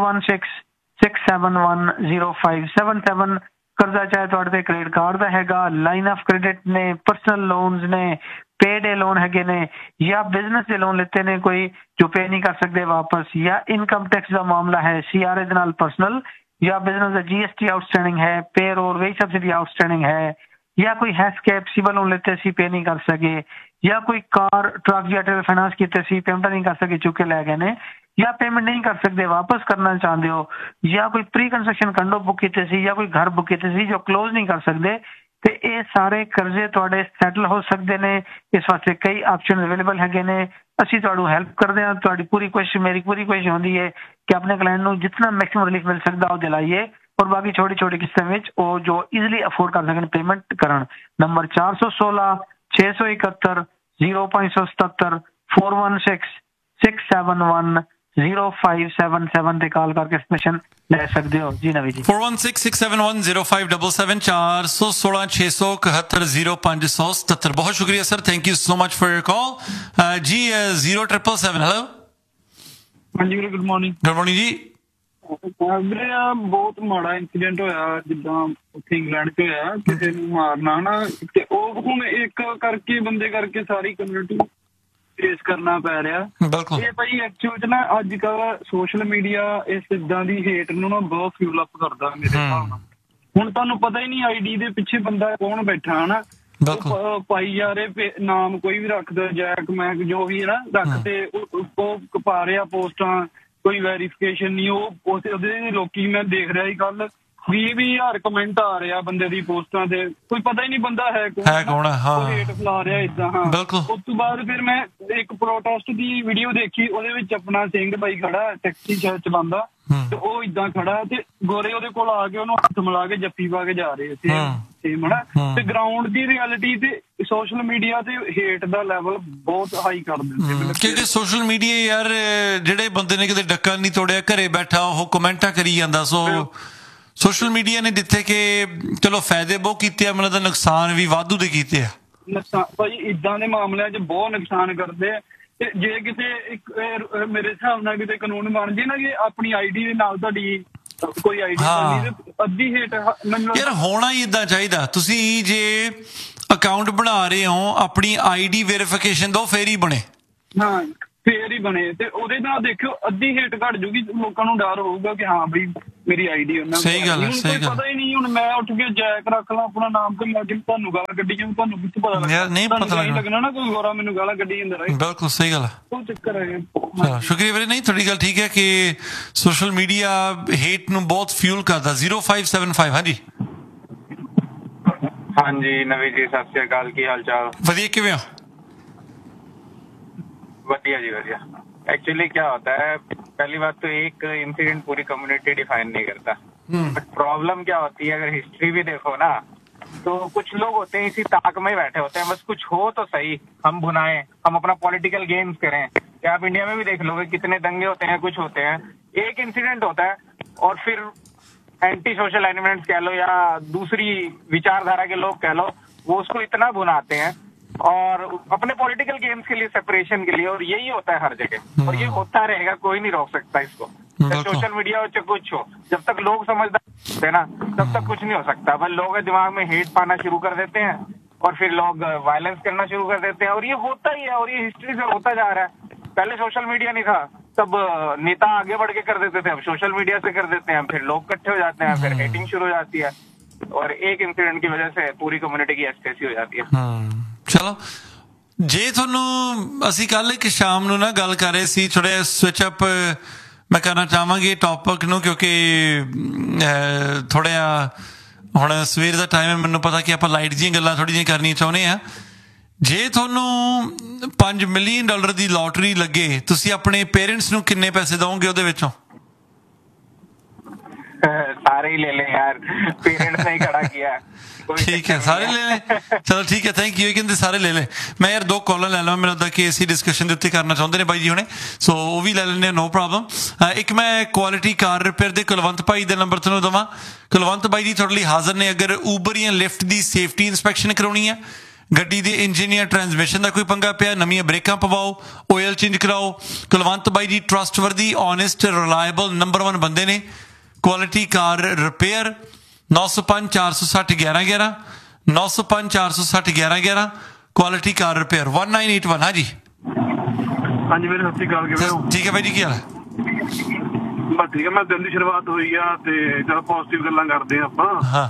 4166710577। ਕਰਜ਼ਾ ਚਾਹੇ ਤੁਹਾਡੇ ਤੇ ਕ੍ਰੈਡਿਟ ਕਾਰਡ ਦਾ ਹੈਗਾ, ਲਾਈਨ ਆਫ ਕ੍ਰੈਡਿਟ ਨੇ, ਪਰਸਨਲ ਲੋਨਸ ਨੇ, ਪੇਡੇ ਲੋਨ ਹੈਗੇ ਨੇ, ਜਾਂ ਬਿਜ਼ਨਸ ਦੇ ਲੋਨ ਲਿੱਤੇ ਨੇ ਕੋਈ ਜੋ ਪੇ ਨਹੀਂ ਕਰ ਸਕਦੇ ਵਾਪਸ, ਜਾਂ ਇਨਕਮ ਟੈਕਸ ਦਾ ਮਾਮਲਾ ਹੈ CRA ਦੇ ਨਾਲ ਪਰਸਨਲ, ਜਾਂ ਬਿਜ਼ਨਸ ਦਾ GST ਆਊਟਸਟੈਂਡਿੰਗ ਹੈ, ਪੇਰੋਲ ਵੇਜ ਸਬਸਿਡੀ ਆਊਟਸਟੈਂਡਿੰਗ ਹੈ, ਜਾਂ ਕੋਈ ਹੈਸਕੈਪ ਸਿਵਲ ਲੋਨ ਲਿੱਤੇ ਸੀ ਪੇ ਨਹੀਂ ਕਰ ਸਕੇ, ਜਾਂ ਕੋਈ ਕਾਰ ਟਰੱਕ ਜਾਂ ਟਰੇਲਰ ਫਾਈਨਾਂਸ ਕੀਤੇ ਸੀ ਪੇਮੈਂਟ ਨਹੀਂ ਕਰ ਸਕੇ ਚੁੱਕ ਕੇ ਲੈ ਗਏ ਨੇ, ਜਾਂ ਪੇਮੈਂਟ ਨਹੀਂ ਕਰ ਸਕਦੇ ਵਾਪਸ ਕਰਨਾ ਚਾਹੁੰਦੇ ਹੋ, ਜਾਂ ਕੋਈ ਪ੍ਰੀ ਕੰਸਟਰਕਸ਼ਨ ਕੰਡੋ ਬੁੱਕ ਕੀਤੇ ਸੀ ਜਾਂ ਕੋਈ ਘਰ ਬੁੱਕ ਕੀਤੇ ਸੀ ਜੋ ਕਲੋਜ਼ ਨਹੀਂ ਕਰ ਸਕਦੇ, ਤੇ ਇਹ ਸਾਰੇ ਕਰਜ਼ੇ ਤੁਹਾਡੇ ਸੈਟਲ ਹੋ ਸਕਦੇ ਨੇ। ਇਸ ਵਾਸਤੇ ਕਈ ਆਪਸ਼ਨ ਅਵੇਲੇਬਲ ਹੈਗੇ ਨੇ। ਅਸੀਂ ਤੁਹਾਨੂੰ ਹੈਲਪ ਕਰਦੇ ਹਾਂ। ਤੁਹਾਡੀ ਪੂਰੀ ਕੋਸ਼ਿਸ਼, ਮੇਰੀ ਪੂਰੀ ਕੋਸ਼ਿਸ਼ ਹੁੰਦੀ ਹੈ ਕਿ ਆਪਣੇ ਕਲਾਇੰਟ ਨੂੰ ਜਿਤਨਾ ਮੈਕਸਿਮਮ ਰਿਲੀਫ ਮਿਲ ਸਕਦਾ ਉਹ ਦਿਲਾਈਏ, ਔਰ ਬਾਕੀ ਛੋਟੀ ਛੋਟੀ ਕਿਸ਼ਤਾਂ ਵਿੱਚ ਉਹ ਜੋ ਈਜ਼ੀਲੀ ਅਫੋਰਡ ਕਰ ਸਕਣ ਪੇਮੈਂਟ ਕਰਨ। ਨੰਬਰ 416-671-0577 4166710577 ਤੇ ਕਾਲ ਕਰਕੇ ਸੈਸ਼ਨ ਲੈ ਸਕਦੇ ਹੋ। ਜੀ ਨਵੀ ਜੀ 4166710577 416-671-0577। बहुत शुक्रिया sir, thank you so much for your call ji. 0777 hello. हाँ जी गुड मॉर्निंग। गुड मॉर्निंग जी। ਵੀਰੇ ਬਹੁਤ ਮਾੜਾ ਇੰਸੀਡੈਂਟ ਹੋਇਆ ਜਿੱਦਾਂ ਉੱਥੇ ਇੰਗਲੈਂਡ 'ਚ ਹੋਇਆ, ਕਿਸੇ ਨੂੰ ਮਾਰਨਾ ਹਨਾ, ਤੇ ਉਹ ਹੁਣ ਇੱਕ ਕਰਕੇ ਬੰਦੇ ਕਰਕੇ ਸਾਰੀ ਕਮਿਊਨਿਟੀ ਫੇਸ ਕਰਨਾ ਪੈ ਰਿਹਾ। ਇਹ ਭਾਈ ਐਕਚੁਅਲ 'ਚ ਨਾ ਅੱਜ ਕੱਲ ਸੋਸ਼ਲ ਮੀਡੀਆ ਇਸ ਇਦਾਂ ਦੀ ਹੇਟ ਨੂੰ ਨਾ ਬਹੁਤ ਫਿਊਲ ਅਪ ਕਰਦਾ ਮੇਰੇ ਹਿਸਾਬ ਨਾਲ। ਹੁਣ ਤੁਹਾਨੂੰ ਪਤਾ ਹੀ ਨਹੀਂ ID ਦੇ ਪਿੱਛੇ ਬੰਦਾ ਕੌਣ ਬੈਠਾ ਹਨਾ, ਪਾਈ ਜਾ ਰਹੇ ਨਾਮ ਕੋਈ ਵੀ ਰੱਖਦਾ, ਜੈਕ ਮੈਕ ਜੋ ਵੀ ਹੈ ਨਾ ਰੱਖ ਤੇ ਉਹ ਪਾ ਰਿਹਾ ਪੋਸਟਾਂ, ਕੋਈ ਵੈਰੀਫਿਕੇਸ਼ਨ ਨਹੀਂ। ਉਹ ਉਹਦੇ ਲੋਕੀ ਮੈਂ ਦੇਖ ਰਿਹਾ ਸੀ ਕੱਲ 20,000 ਕਮੈਂਟ ਆ ਰਿਹਾ ਬੰਦੇ ਦੀ ਪੋਸਟਾਂ ਤੇ, ਕੋਈ ਪਤਾ ਹੀ ਨਹੀਂ ਬੰਦਾ ਹੈ ਕੌਣ, ਰੇਟ ਫਲਾ ਰਿਹਾ ਏਦਾਂ। ਹਾਂ, ਉਸ ਤੋਂ ਬਾਅਦ ਫਿਰ ਮੈਂ ਇੱਕ ਪ੍ਰੋਟੈਸਟ ਦੀ ਵੀਡੀਓ ਦੇਖੀ, ਉਹਦੇ ਵਿੱਚ ਆਪਣਾ ਸਿੰਘ ਬਾਈ ਖੜਾ ਟੈਕਸੀ ਚਲਾਉਂਦਾ ਤੇ ਉਹ ਏਦਾਂ ਖੜਾ ਤੇ ਗੋਰੇ ਉਹਦੇ ਕੋਲ ਆ ਕੇ ਉਹਨੂੰ ਹੱਥ ਮਿਲਾ ਕੇ ਜੱਫੀ ਪਾ ਕੇ ਜਾ ਰਹੇ ਸੀ ਸੇਮ ਹਨਾ। ਤੇ ਗਰਾਊਂਡ ਦੀ ਰਿਐਲਿਟੀ ਤੇ ਸੋਸ਼ਲ ਮੀਡੀਆ ਤੇ ਹੇਟ ਦਾ ਲੈਵਲ ਬਹੁਤ ਹਾਈ ਕਰ ਦਿੰਦੇ, ਕਿਉਂਕਿ ਸੋਸ਼ਲ ਮੀਡੀਆ ਯਾਰ ਜਿਹੜੇ ਬੰਦੇ ਨੇ ਕਿਤੇ ਡੱਕਾ ਨਹੀਂ ਤੋੜਿਆ, ਘਰੇ ਬੈਠਾ ਉਹ ਕਮੈਂਟਾਂ ਕਰੀ ਜਾਂਦਾ। ਸੋ ਸੋਸ਼ਲ ਮੀਡੀਆ ਨੇ ਜਿੱਥੇ ਕਿ ਚਲੋ ਫਾਇਦੇ ਬਹੁਤ ਕੀਤੇ ਆ, ਮੈਨੂੰ ਤਾਂ ਨੁਕਸਾਨ ਵੀ ਵਾਧੂ ਦੇ ਕੀਤੇ ਆ। ਨੁਕਸਾਨ ਭਾਈ ਇਦਾਂ ਦੇ ਮਾਮਲਿਆਂ 'ਚ ਬਹੁਤ ਨੁਕਸਾਨ ਕਰਦੇ ਆ। ਤੇ ਜੇ ਕਿਤੇ ਇੱਕ ਮੇਰੇ ਹਿਸਾਬ ਨਾਲ ਕਿਤੇ ਕਾਨੂੰਨ ਬਣ ਜੇ ਨਾ ਕਿ ਆਪਣੀ ID ਦੇ ਨਾਲ ਤੁਹਾਡੀ ਕੋਈ ID ਅੱਧੀ ਹੇਟ ਯਾਰ ਹੋਣਾ ਹੀ ਏਦਾਂ ਚਾਹੀਦਾ। ਤੁਸੀਂ ਜੇ ਅਕਾਊਂਟ ਬਣਾ ਰਹੇ ਹੋ ਆਪਣੀ ID ਵੈਰੀਫਿਕੇਸ਼ਨ ਦੋ ਫੇਰ ਹੀ ਬਣੇ। ਹਾਂ ਫੇਰ ਹੀ ਬਣੇ, ਤੇ ਉਹਦੇ ਨਾਲ ਦੇਖਿਓ ਅੱਧੀ ਹੇਟ ਘਟ ਜੂਗੀ। ਲੋਕਾਂ ਨੂੰ ਡਰ ਹੋਊਗਾ ਕਿ ਹਾਂ ਬਈ ਮੇਰੀ ID ਉਹਨਾਂ ਨੂੰ ਸਹੀ ਗੱਲ ਹੈ, ਸਹੀ ਗੱਲ। ਪਤਾ ਹੀ ਨਹੀਂ ਹੁਣ ਮੈਂ ਉੱਠ ਕੇ ਜੈਕ ਰੱਖ ਲਾਂ ਆਪਣਾ ਨਾਮ ਤੇ ਮੈਂ ਤੁਹਾਨੂੰ ਗਾਲਾਂ ਕੱਢੀ ਜਾਊਂ, ਤੁਹਾਨੂੰ ਕਿੱਥੇ ਪਤਾ ਲੱਗਣਾ? ਨਹੀਂ ਪਤਾ ਲੱਗਣਾ ਨਾ ਕੋਈ ਗੋਰਾ ਮੈਨੂੰ ਗਾਲਾਂ ਕੱਢੀ ਜਾਂਦਾ ਰਹੇ। ਬਿਲਕੁਲ ਸਹੀ ਗੱਲ ਹੈ, ਉਹ ਚੱਕਰ ਹੈ। ਸ਼ੁਕਰੀਆ ਵੀਰੇ। ਨਹੀਂ ਤੁਹਾਡੀ ਗੱਲ ਠੀਕ ਹੈ ਕਿ ਸੋਸ਼ਲ ਮੀਡੀਆ ਹੇਟ ਨੂੰ ਬਹੁਤ ਫਿਊਲ ਕਰਦਾ। 0575 ਹਾਂਜੀ ਹਾਂਜੀ ਨਵੀ ਜੀ ਸਤਿ ਸ਼੍ਰੀ ਅਕਾਲ, ਕੀ ਹਾਲ ਚਾਲ? ਵਧੀਆ, ਕਿਵੇਂ ਹੋ? बढ़िया जी बढ़िया। एक्चुअली क्या होता है, पहली बात तो एक इंसिडेंट पूरी कम्युनिटी डिफाइन नहीं करता, बट प्रॉब्लम क्या होती है अगर हिस्ट्री भी देखो ना तो कुछ लोग होते हैं इसी ताक में बैठे होते हैं, बस कुछ हो तो सही हम भुनाएं, हम अपना पॉलिटिकल गेम्स करें। क्या आप इंडिया में भी देख लोगे कितने दंगे होते हैं, कुछ होते हैं, एक इंसिडेंट होता है और फिर एंटी सोशल एलिमेंट्स कह लो या दूसरी विचारधारा के लोग कह लो, वो उसको इतना भुनाते हैं और अपने पॉलिटिकल गेम्स के लिए, सेपरेशन के लिए, और यही होता है हर जगह और ये होता रहेगा, कोई नहीं रोक सकता इसको। सोशल मीडिया हो चाहे कुछ हो, जब तक लोग समझदार होते हैं ना तब तक कुछ नहीं हो सकता। बस लोगों के दिमाग में हेट पाना शुरू कर देते हैं और फिर लोग वायलेंस करना शुरू कर देते हैं, और ये होता ही है और ये हिस्ट्री से होता जा रहा है। पहले सोशल मीडिया नहीं था तब नेता आगे बढ़ के कर देते थे, अब सोशल मीडिया से कर देते हैं, फिर लोग इकट्ठे हो जाते हैं, फिर हेटिंग शुरू हो जाती है और एक इंसिडेंट की वजह से पूरी कम्युनिटी की एस्टेसी हो जाती है। ਚਲੋ ਜੇ ਤੁਹਾਨੂੰ ਅਸੀਂ ਕੱਲ ਇੱਕ ਸ਼ਾਮ ਨੂੰ ਨਾ ਗੱਲ ਕਰ ਰਹੇ ਸੀ ਥੋੜ੍ਹਾ ਸਵਿਚ ਅਪ ਮੈਂ ਕਰਨਾ ਚਾਹਾਂਗੀ ਟੌਪਿਕ ਨੂੰ ਕਿਉਂਕਿ ਥੋੜ੍ਹਾ ਜਿਹਾ ਹੁਣ ਸਵੇਰ ਦਾ ਟਾਈਮ ਹੈ, ਮੈਨੂੰ ਪਤਾ ਕਿ ਆਪਾਂ ਲਾਈਟ ਜਿਹੀਆਂ ਗੱਲਾਂ ਥੋੜ੍ਹੀ ਜਿਹੀਆਂ ਕਰਨੀਆਂ ਚਾਹੁੰਦੇ ਹਾਂ। ਜੇ ਤੁਹਾਨੂੰ $5 ਮਿਲੀਅਨ ਦੀ ਲੋਟਰੀ ਲੱਗੇ ਤੁਸੀਂ ਆਪਣੇ ਪੇਰੈਂਟਸ ਨੂੰ ਕਿੰਨੇ ਪੈਸੇ ਦਓਗੇ ਉਹਦੇ ਵਿੱਚੋਂ? सारे ही ले लें यार, पेरेंट्स ने ही खड़ा किया। ठीक है, सारे ले लें, चलो ठीक है, थैंक यू। कहते सारे ले लें। मैं यार 2 कॉलर ले लवां, ਮੈਨੂੰ ਲੱਗਦਾ ਕਿ ਅਸੀਂ ਡਿਸਕਸ਼ਨ ਦੇ ਉੱਤੇ ਕਰਨਾ ਚਾਹੁੰਦੇ ਨੇ ਬਾਈ ਜੀ ਹੁਣੇ, ਸੋ ਉਹ ਵੀ ਲੈ ਲੈਂਦੇ, ਨੋ ਪ੍ਰੋਬਲਮ। ਇੱਕ ਮੈਂ ਕੁਆਲਿਟੀ ਕਾਰ ਰਿਪੇਅਰ ਦੇ ਕੁਲਵੰਤ ਭਾਈ ਦਾ ਨੰਬਰ ਤੁਹਾਨੂੰ ਦੇਵਾਂ। ਕੁਲਵੰਤ ਬਾਈ ਜੀ ਤੁਹਾਡੇ ਲਈ ਹਾਜ਼ਰ ਨੇ। ਅਗਰ ਊਬਰ ਜਾਂ ਲਿਫਟ ਦੀ ਸੇਫਟੀ ਇੰਸਪੈਕਸ਼ਨ ਕਰਾਉਣੀ ਹੈ, ਗੱਡੀ ਦੇ ਇੰਜਨ ਜਾਂ ਟਰਾਂਸਮਿਸ਼ਨ ਦਾ ਕੋਈ ਪੰਗਾ ਪਿਆ, ਨਵੀਆਂ ਬ੍ਰੇਕਾਂ ਪਵਾਓ, ਆਇਲ ਚੇਂਜ ਕਰਾਓ, ਕੁਲਵੰਤ ਬਾਈ ਜੀ ਟਰਸਟਵਰਦੀ, ਓਨੈਸਟ, ਰਿਲਾਇਬਲ, ਨੰਬਰ 1 ਬੰਦੇ ਨੇ। ਕੁਆਲਿਟੀ ਕਾਰ ਰਿਪੇਅਰ 905 460 1111 905 460 1111 ਕੁਆਲਿਟੀ ਕਾਰ ਰਿਪੇਅਰ 1981। ਹਾਂਜੀ ਹਾਂਜੀ ਵੀਰੇ ਸਤਿ ਸ਼੍ਰੀ ਅਕਾਲ, ਕਿਵੇਂ ਹੋ? ਠੀਕ ਹੈ ਬਾਈ ਜੀ, ਕੀ ਹਾਲ ਹੈ? ਬਸ ਠੀਕ ਹੈ। ਮੈਂ ਦਿਨ ਦੀ ਸ਼ੁਰੂਆਤ ਹੋਈ ਆ ਤੇ ਚਲੋ ਪੋਜ਼ਿਟਿਵ ਗੱਲਾਂ ਕਰਦੇ ਆ ਆਪਾਂ। ਹਾਂ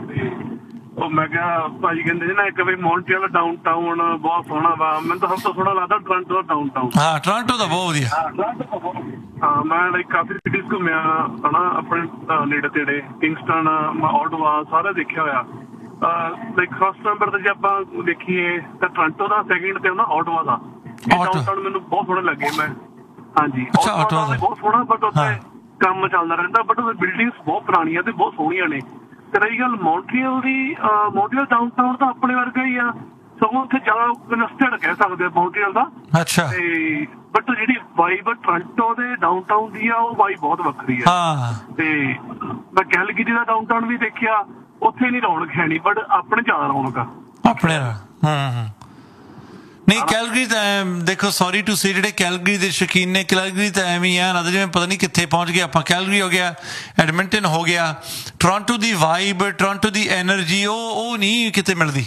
ਉਹ ਮੈਂ ਕਿਹਾ ਭਾਜੀ ਕਹਿੰਦੇ ਨਾ ਇੱਕ ਵੀ ਮੌਂਟਰੀਅਲ ਡਾਊਨਟਾਊਨ ਬਹੁਤ ਸੋਹਣਾ ਵਾ, ਮੈਨੂੰ ਤਾਂ ਸਭ ਤੋਂ ਸੋਹਣਾ ਲੱਗਦਾ ਟੋਰਾਂਟੋ ਦਾ ਡਾਊਨਟਾਊਨ। ਹਾਂ ਟੋਰਾਂਟੋ ਦਾ ਬਹੁਤ ਵਧੀਆ। ਹਾਂ ਮੈਂ ਲਾਈਕ ਕਾਫੀ ਸਿਟੀਜ਼ ਘੁੰਮਿਆ ਹਨਾ, ਆਪਣੇ ਨੇੜੇ ਤੇੜੇ, ਕਿੰਗਸਟਨ, ਆਟਵਾ ਸਾਰਾ ਦੇਖਿਆ ਹੋਇਆ। ਲਾਈਕ ਫਸਟ ਨੰਬਰ ਤੇ ਜੇ ਆਪਾਂ ਦੇਖੀਏ ਤਾਂ ਟੋਰਾਂਟੋ ਦਾ, ਸੈਕਿੰਡ ਤੇ ਨਾ ਆਟਵਾ ਦਾ। ਡਾਊਨਟਾਊਨ ਮੈਨੂੰ ਬਹੁਤ ਸੋਹਣੇ ਲੱਗੇ। ਮੈਂ ਹਾਂਜੀ ਆਟਵਾ ਬਹੁਤ ਸੋਹਣਾ, ਬਟ ਉੱਥੇ ਕੰਮ ਚੱਲਦਾ ਰਹਿੰਦਾ, ਬਟ ਉਹਦੀ ਬਿਲਡਿੰਗਸ ਬਹੁਤ ਪੁਰਾਣੀਆਂ ਤੇ ਬਹੁਤ ਸੋਹਣੀਆਂ ਨੇ। ਤੇ ਰਹੀ ਗੱਲ ਮੌਂਟਰੀਅਲ ਦੀ, ਮੌਂਟਰੀਅਲ ਡਾਊਨਟਾਊਨ ਤਾਂ ਆਪਣੇ ਵਰਗਾ ਹੀ ਆ, ਸਗੋਂ ਉੱਥੇ ਜ਼ਿਆਦਾ ਕਨਸਟਡ ਕਹਿ ਸਕਦੇ ਆ ਮੌਂਟਰੀਅਲ ਦਾ। ਅੱਛਾ। ਤੇ ਬਟ ਜਿਹੜੀ ਵਾਈਬ ਟੋਰਾਂਟੋ ਦੇ ਡਾਊਨਟਾਊਨ ਦੀ ਆ, ਉਹ ਵਾਈਬ ਬਹੁਤ ਵੱਖਰੀ ਆ। ਤੇ ਮੈਂ ਕੈਲਗਰੀ ਦਾ ਡਾਊਨਟਾਊਨ ਵੀ ਦੇਖਿਆ, ਉੱਥੇ ਨਹੀਂ ਰੌਣਕ ਹੈ ਨਹੀਂ, ਬਟ ਆਪਣੇ ਜ਼ਿਆਦਾ ਰੌਣਕ ਆ ਆਪਣੇ ਨਾਲ। ਨਹੀਂ ਕੈਲਗਰੀ ਤਾਂ ਦੇਖੋ, ਸੌਰੀ ਟੂ ਸੇ, ਜਿਹੜੇ ਕੈਲਗਰੀ ਦੇ ਸ਼ੌਕੀਨ ਨੇ, ਕੈਲਗਰੀ ਤਾਂ ਐਵੇਂ ਹੀ ਆ ਨਾ, ਜਿਵੇਂ ਪਤਾ ਨਹੀਂ ਕਿੱਥੇ ਪਹੁੰਚ ਗਏ ਆਪਾਂ। ਕੈਲਗਰੀ ਹੋ ਗਿਆ, ਐਡਮਿੰਟਨ ਹੋ ਗਿਆ। ਟੋਰਾਂਟੋ ਦੀ ਵਾਈਬ, ਟੋਰਾਂਟੋ ਦੀ ਐਨਰਜੀ ਉਹ ਨਹੀਂ ਕਿਤੇ ਮਿਲਦੀ,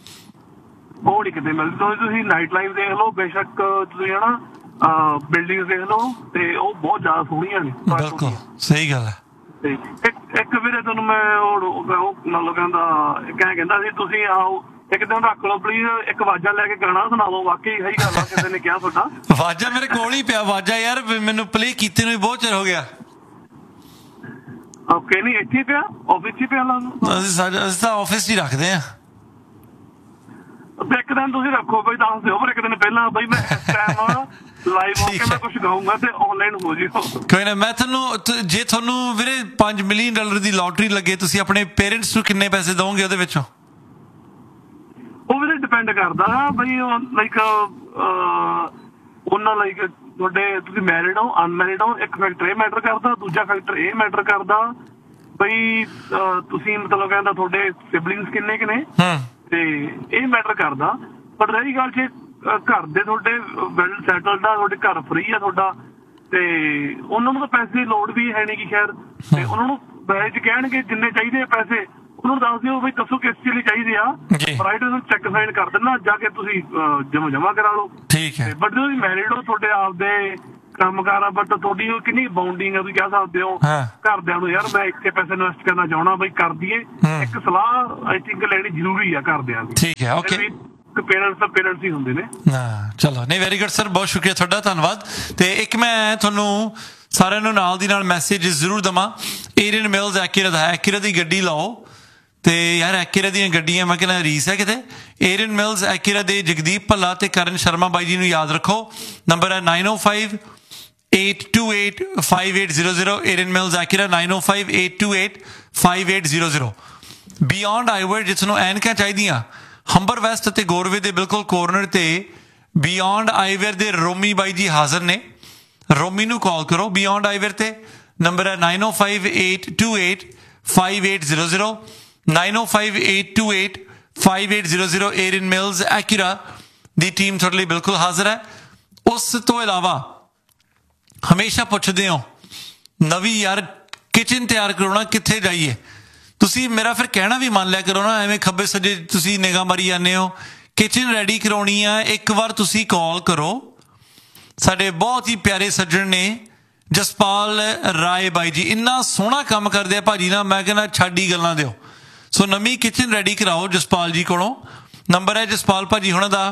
ਉਹ ਨਹੀਂ ਕਿਤੇ ਮਿਲਦੀ। ਤੁਸੀਂ ਨਾਈਟ ਲਾਈਫ ਦੇਖ ਲਓ, ਬੇਸ਼ੱਕ ਤੁਸੀਂ ਹੈ ਨਾ ਬਿਲਡਿੰਗ ਦੇਖ ਲਓ, ਤੇ ਉਹ ਬਹੁਤ ਜ਼ਿਆਦਾ ਸੋਹਣੀਆਂ ਨੇ। ਬਿਲਕੁਲ ਸਹੀ ਗੱਲ ਹੈ। ਤੇ ਇੱਕ ਵੀਰੇ ਤੁਹਾਨੂੰ ਮੈਂ ਉਹ ਨਾਲੋਂ ਕਹਿੰਦਾ ਸੀ ਤੁਸੀਂ ਆਓ ਇੱਕ ਦਿਨ ਰੱਖ ਲਓ ਪਲੀਜ਼, ਇੱਕ ਵਾਜਾ ਲੈ ਕੇ ਗਾਣਾ ਸੁਣਾ ਲਓ। ਵਾਕਈ ਸਹੀ ਗੱਲ ਆ, ਕਿਸੇ ਨੇ ਕਿਹਾ ਤੁਹਾਡਾ ਵਾਜਾ ਮੇਰੇ ਕੋਲ ਹੀ ਪਿਆ। ਵਾਜਾ ਯਾਰ ਮੈਨੂੰ ਪਲੇ ਕੀਤੇ ਨੂੰ ਬਹੁਤ ਚਿਰ ਹੋ ਗਿਆ। ਓਕੇ, ਨਹੀਂ ਇੱਥੇ ਪਿਆ, ਆਫਿਸ 'ਚ ਪਿਆ। ਅਸੀਂ ਤਾਂ ਆਫਿਸ 'ਚ ਹੀ ਰੱਖਦੇ ਆ। ਇੱਕ ਦਿਨ ਤੁਸੀਂ ਰੱਖੋ ਬਈ, ਦੱਸ ਦਿਓ ਪਰ ਇੱਕ ਦਿਨ ਪਹਿਲਾਂ ਬਈ ਮੈਂ ਇਸ ਟਾਈਮ ਲਾਈਵ ਹੋ ਕੇ ਮੈਂ ਕੁਝ ਗਾਊਂਗਾ ਤੇ ਆਨਲਾਈਨ ਹੋ ਜਿਓ। ਕੋਈ ਨਾ, ਮੈਂ ਤੁਹਾਨੂੰ ਜੇ ਤੁਹਾਨੂੰ ਵੀਰੇ $5 ਮਿਲੀਅਨ ਦੀ ਲੋਟਰੀ ਲੱਗੇ, ਤੁਸੀਂ ਆਪਣੇ ਪੇਰੈਂਟਸ ਨੂੰ ਕਿੰਨੇ ਪੈਸੇ ਦਓਗੇ ਉਹਦੇ ਵਿੱਚੋਂ? ਉਹ ਵੀ ਡਿਪੈਂਡ ਕਰਦਾ ਬਈ, ਲਾਈਕ ਉਹਨਾਂ ਲਾਈਕ ਤੁਹਾਡੇ ਤੁਸੀਂ ਮੈਰਿਡ ਹੋ ਅਨਮੈਰਿਡ ਹੋ, ਇੱਕ ਫੈਕਟਰ ਇਹ ਮੈਟਰ ਕਰਦਾ, ਦੂਜਾ ਫੈਕਟਰ ਇਹ ਮੈਟਰ ਕਰਦਾ ਬਈ ਤੁਸੀਂ ਮਤਲਬ ਕਹਿੰਦਾ ਤੁਹਾਡੇ ਸਿਬਲਿੰਗਸ ਕਿੰਨੇ ਕੁ ਨੇ, ਤੇ ਇਹ ਮੈਟਰ ਕਰਦਾ। ਪਰ ਰਹੀ ਗੱਲ ਜੇ ਘਰ ਦੇ ਤੁਹਾਡੇ ਵੈਲ ਸੈਟਲਡ ਆ, ਤੁਹਾਡੇ ਘਰ ਫਰੀ ਆ ਤੁਹਾਡਾ, ਤੇ ਉਹਨਾਂ ਨੂੰ ਤਾਂ ਪੈਸੇ ਦੀ ਲੋੜ ਵੀ ਹੈ ਨਹੀਂ ਗੀ ਖੈਰ, ਤੇ ਉਹਨਾਂ ਨੂੰ ਬੈਜ ਕਹਿਣਗੇ ਜਿੰਨੇ ਚਾਹੀਦੇ ਆ ਪੈਸੇ, ਉਹਨਾਂ ਨੂੰ ਦੱਸ ਦਿਓ ਬਈ ਦੱਸੋ ਕਿਸ ਚੀਜ਼ ਲਈ ਚਾਹੀਦੇ ਆ, ਰਾਈਟ ਨੂੰ ਚੈੱਕ ਸਾਈਨ ਕਰ ਦੇਣਾ, ਜਾ ਕੇ ਤੁਸੀਂ ਜਮਾ ਕਰਾ ਲਓ। ਠੀਕ ਹੈ। ਬਟ ਤੁਸੀਂ ਮੈਰਿਡ ਹੋ, ਤੁਹਾਡੇ ਆਪਦੇ ਕੰਮਕਾਰ ਆ, ਬਟ ਤੁਹਾਡੀ ਉਹ ਕਿੰਨੀ ਬਾਉਂਡਿੰਗ ਆ, ਤੁਸੀਂ ਕਹਿ ਸਕਦੇ ਹੋ ਘਰਦਿਆਂ ਨੂੰ ਯਾਰ ਮੈਂ ਇੱਥੇ ਪੈਸੇ ਇਨਵੈਸਟ ਕਰਨਾ ਚਾਹੁੰਦਾ ਬਈ ਕਰ ਦਈਏ। ਇੱਕ ਸਲਾਹ ਆਈ ਥਿੰਕ ਲੈਣੀ ਜ਼ਰੂਰੀ ਆ ਘਰਦਿਆਂ ਦੀ। ਠੀਕ ਹੈ, ਓਕੇ। ਪੇਰੈਂਟਸ ਤਾਂ ਪੇਰੈਂਟਸ ਹੀ ਹੁੰਦੇ ਨੇ। ਚਲੋ, ਨਹੀਂ ਵੈਰੀ ਗੁੱਡ ਸਰ, ਬਹੁਤ ਸ਼ੁਕਰੀਆ ਤੁਹਾਡਾ, ਧੰਨਵਾਦ। ਤੇ ਇੱਕ ਮੈਂ ਤੁਹਾਨੂੰ ਸਾਰਿਆਂ ਨੂੰ ਨਾਲ ਦੀ ਨਾਲ ਮੈਸੇਜ ਜ਼ਰੂਰ ਦੇਵਾਂ। ਏਰੀਅਨ ਮਿਲਸ ਐਕੀਰਾ ਦਾ, ਐਕੀਰਾ ਦੀ ਗੱਡੀ ਲਾਓ। ਤੇ ਯਾਰ ਐਕੀਰਾ ਦੀਆਂ ਗੱਡੀਆਂ ਮੈਂ ਕਹਿੰਦਾ ਰੀਸ ਹੈ ਕਿਤੇ। ਏਰੀਅਨ ਮਿਲਸ ਐਕੀਰਾ ਦੇ ਜਗਦੀਪ ਭੱਲਾ ਤੇ ਕਰਨ ਸ਼ਰਮਾ ਬਾਈ ਜੀ ਨੂੰ ਯਾਦ ਰੱਖੋ। ਨੰਬਰ ਹੈ 905-828-5800। ਏਰੀਅਨ ਮਿਲਸ ਐਕੀਰਾ 905-828-5800। ਬਿਯੋਂਡ ਆਈਵਰ, ਜਿਸ ਨੂੰ ਐਨਕਾਂ ਚਾਹੀਦੀਆਂ, ਹੰਬਰ ਵੈਸਟ ਅਤੇ ਗੋਰਵੇ ਦੇ ਬਿਲਕੁਲ ਕੋਰਨਰ ਤੇ ਬਿਯੋਂਡ ਆਈਵੇਅਰ ਦੇ ਰੋਮੀ ਬਾਈ ਜੀ ਹਾਜ਼ਰ ਨੇ। ਰੋਮੀ ਨੂੰ ਕਾਲ ਕਰੋ ਬਿਯੋਂਡ ਆਈਵੇਅਰ ਤੇ। ਨੰਬਰ ਹੈ 905-828-5800 905-828-5800। ਏਰੀਅਨ ਮਿਲਸ ਐਕੀਰਾ ਦੀ ਟੀਮ ਤੁਹਾਡੇ ਲਈ ਬਿਲਕੁਲ ਹਾਜ਼ਰ ਹੈ। ਉਸ ਤੋਂ ਇਲਾਵਾ ਹਮੇਸ਼ਾ ਪੁੱਛਦੇ ਹੋ ਨਵੀਂ ਯਾਰ ਕਿਚਨ ਤਿਆਰ ਕਰਾਉਣਾ ਕਿੱਥੇ ਜਾਈਏ? ਤੁਸੀਂ ਮੇਰਾ ਫਿਰ ਕਹਿਣਾ ਵੀ ਮੰਨ ਲਿਆ ਕਰੋ ਨਾ, ਐਵੇਂ ਖੱਬੇ ਸੱਜੇ ਤੁਸੀਂ ਨਿਗਾਹ ਮਾਰੀ ਜਾਂਦੇ ਹੋ। ਕਿਚਨ ਰੈਡੀ ਕਰਾਉਣੀ ਆ, ਇੱਕ ਵਾਰ ਤੁਸੀਂ ਕਾਲ ਕਰੋ ਸਾਡੇ ਬਹੁਤ ਹੀ ਪਿਆਰੇ ਸੱਜਣ ਨੇ ਜਸਪਾਲ ਰਾਏ ਬਾਈ ਜੀ, ਇੰਨਾ ਸੋਹਣਾ ਕੰਮ ਕਰਦੇ ਆ ਭਾਜੀ ਨਾ, ਮੈਂ ਕਹਿੰਦਾ ਛੱਡ ਹੀ ਗੱਲਾਂ ਦਿਓ। ਸੋ ਨਵੀਂ ਕਿਚਨ ਰੈਡੀ ਕਰਾਓ ਜਸਪਾਲ ਜੀ ਕੋਲੋਂ। ਨੰਬਰ ਹੈ ਜਸਪਾਲ ਭਾਜੀ ਹੁਣਾਂ ਦਾ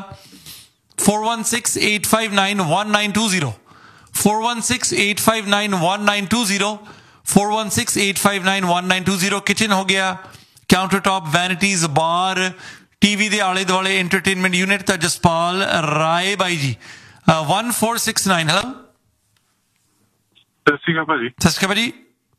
4168591920 4168591920 4168591920। ਕਿਚਨ ਹੋ ਗਿਆ, ਕਾਊਂਟਰ ਟਾਪ, ਵੈਨਿਟੀਜ਼, ਬਾਰ, ਟੀਵੀ ਦੇ ਆਲੇ ਦੁਆਲੇ ਐਂਟਰਟੇਨਮੈਂਟ ਯੂਨਿਟ। ਤਾਂ ਜਸਪਾਲ ਰਾਏ ਬਾਈ ਜੀ 1469। ਹੈਲੋ, ਸਤਿ ਸ਼੍ਰੀ ਅਕਾਲ ਭਾਜੀ। ਸਤਿ ਸ਼੍ਰੀ ਅਕਾਲ ਭਾਜੀ।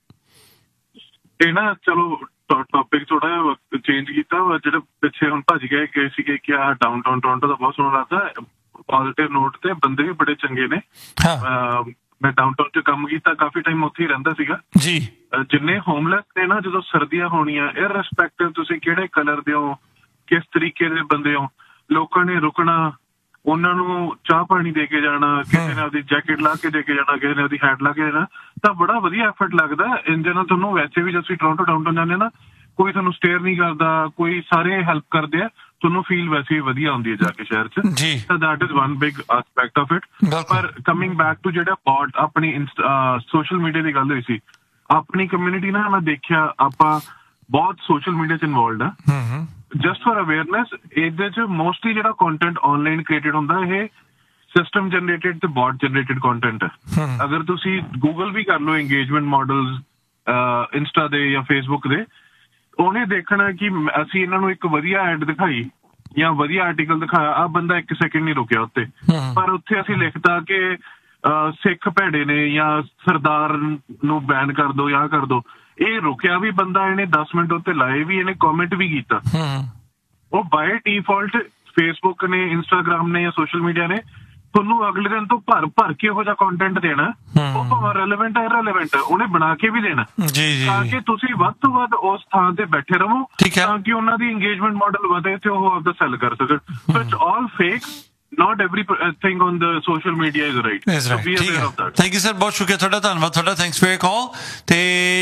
ਇਹ ਨਾ ਚਲੋ ਟੌਪਿਕ ਥੋੜਾ ਜਿਹਾ ਚੇਂਜ ਕੀਤਾ। ਜਿਹੜੇ ਪਿੱਛੇ ਹੁਣ ਭਾਜੀ ਗਏ ਸੀਗੇ ਕਿ ਆਹ ਡਾਊਨਟਾਊਨ ਟੋਰਾਂਟੋ ਦਾ ਬਹੁਤ ਸੋਹਣਾ ਲੱਗਦਾ, ਪੋਜ਼ਿਟਿਵ ਨੋਟ ਤੇ ਬੰਦੇ ਵੀ ਬੜੇ ਚੰਗੇ ਨੇ। ਮੈਂ ਡਾਊਨਟਾਊਨ 'ਚ ਕੰਮ ਕੀਤਾ, ਕਾਫੀ ਟਾਈਮ ਉੱਥੇ ਹੀ ਰਹਿੰਦਾ ਸੀਗਾ ਜੀ। ਜਿੰਨੇ ਹੋਮਲੈਸ ਨੇ ਨਾ, ਜਦੋਂ ਸਰਦੀਆਂ ਹੋਣੀਆਂ, ਇਰਰਿਸਪੈਕਟਿਵ ਤੁਸੀਂ ਕਿਹੜੇ ਕਲਰ ਦੇ ਹੋ, ਕਿਸ ਤਰੀਕੇ ਦੇ ਬੰਦੇ ਹੋ, ਲੋਕਾਂ ਨੇ ਰੁਕਣਾ, ਉਹਨਾਂ ਨੂੰ ਚਾਹ ਪਾਣੀ ਦੇ ਕੇ ਜਾਣਾ, ਕਿਸੇ ਨੇ ਆਪਦੀ ਜੈਕਟ ਲਾ ਕੇ ਦੇ ਕੇ ਜਾਣਾ, ਕਿਸੇ ਨੇ ਆਪਦੀ ਹੈਟ ਲਾ ਕੇ ਜਾਣਾ, ਤਾਂ ਬੜਾ ਵਧੀਆ ਐਫਰਟ ਲੱਗਦਾ। ਇੰਜਨ ਨਾਲ ਤੁਹਾਨੂੰ ਵੈਸੇ ਵੀ ਜਦੋਂ ਤੁਸੀਂ ਟੋਰਾਂਟੋ ਡਾਊਨਟਾਊਨ ਜਾਂਦੇ ਨਾ, ਕੋਈ ਤੁਹਾਨੂੰ ਸਟੇਅਰ ਨਹੀਂ ਕਰਦਾ, ਕੋਈ ਸਾਰੇ ਹੈਲਪ ਕਰਦੇ ਆ, ਤੁਹਾਨੂੰ ਫੀਲ ਵੈਸੇ ਵੀ ਵਧੀਆ ਆਉਂਦੀ ਹੈ ਜਾ ਕੇ ਸ਼ਹਿਰ 'ਚ। ਤਾਂ that is one big aspect of it. ਪਰ ਕਮਿੰਗ ਬੈਕ ਟੂ ਜਿਹੜਾ ਬॉट ਆਪਣੀ ਸੋਸ਼ਲ ਮੀਡੀਆ ਦੀ ਗੱਲ ਹੋਈ ਸੀ, ਆਪਣੀ ਕਮਿਊਨਿਟੀ ਨਾਲ ਮੈਂ ਦੇਖਿਆ ਆਪਾਂ ਬਹੁਤ ਸੋਸ਼ਲ ਮੀਡੀਆ 'ਚ ਇਨਵੋਲਵਡ ਆ। ਜਸਟ ਫॉर ਅਵੇਅਰਨੈਸ, ਇਹਦੇ 'ਚ ਮੋਸਟਲੀ ਜਿਹੜਾ ਕੰਟੈਂਟ ਆਨਲਾਈਨ ਕ੍ਰੀਏਟਡ ਹੁੰਦਾ, ਇਹ ਸਿਸਟਮ ਜਨਰੇਟਡ ਤੇ ਬॉट ਜਨਰੇਟਡ ਕੰਟੈਂਟ ਹੈ। ਅਗਰ ਤੁਸੀਂ ਗੂਗਲ ਵੀ ਕਰ ਲਓ ਇੰਗੇਜਮੈਂਟ ਮਾਡਲਸ ਇੰਸਟਾ ਦੇ ਜਾਂ ਫੇਸਬੁੱਕ ਦੇ, ਉਹਨੇ ਦੇਖਣਾ ਕਿ ਅਸੀਂ ਇਹਨਾਂ ਨੂੰ ਇੱਕ ਵਧੀਆ ਐਡ ਦਿਖਾਈ ਜਾਂ ਵਧੀਆ ਆਰਟੀਕਲ ਦਿਖਾਇਆ, ਆਹ ਬੰਦਾ 1 ਸੈਕਿੰਡ ਨਹੀਂ ਰੁਕਿਆ ਉੱਤੇ, ਪਰ ਉੱਥੇ ਅਸੀਂ ਲਿਖਤਾ ਕਿ ਸਿੱਖ ਭੈੜੇ ਨੇ ਜਾਂ ਸਰਦਾਰ ਨੂੰ ਬੈਨ ਕਰ ਦੋ ਜਾਂ ਕਰ ਦੋ। ਇਹ ਰੁਕਿਆ ਵੀ ਬੰਦਾ, ਇਹਨੇ 10 ਮਿੰਟ ਉੱਤੇ ਲਾਏ ਵੀ, ਇਹਨੇ ਕਮੈਂਟ ਵੀ ਕੀਤਾ। ਉਹ ਬਾਏ ਡਿਫਾਲਟ ਫੇਸਬੁੱਕ ਨੇ, ਇੰਸਟਾਗ੍ਰਾਮ ਨੇ ਜਾਂ ਸੋਸ਼ਲ ਮੀਡੀਆ ਨੇ ਤੁਹਾਨੂੰ ਅਗਲੇ ਦਿਨ ਤੋਂ ਭਰ ਕੇ ਇਹੋ ਜਿਹਾ ਕੰਟੈਂਟ ਦੇਣਾ, ਉਹ ਭਾਵੇਂ ਰੈਲੇਵੈਂਟ ਹੈ ਇਰਰੈਲੇਵੈਂਟ ਹੈ, ਉਹਨੇ ਬਣਾ ਕੇ ਵੀ ਦੇਣਾ, ਤਾਂ ਕਿ ਤੁਸੀਂ ਵੱਧ ਤੋਂ ਵੱਧ ਉਸ ਥਾਂ ਤੇ ਬੈਠੇ ਰਹੋ, ਤਾਂ ਕਿ ਉਹਨਾਂ ਦੀ ਇੰਗੇਜਮੈਂਟ ਮਾਡਲ ਵਧੇ ਤੇ ਉਹ ਆਪਦਾ ਸੈਲ ਕਰ ਸਕਣ। So it's all fake, not everything on the social media is right. So be aware of that. Thank you sir, ਬਹੁਤ ਸ਼ੁਕਰੀਆ ਤੁਹਾਡਾ, ਧੰਨਵਾਦ ਤੁਹਾਡਾ, ਥੈਂਕਸ ਫॉर योर ਕਾਲ। ਤੇ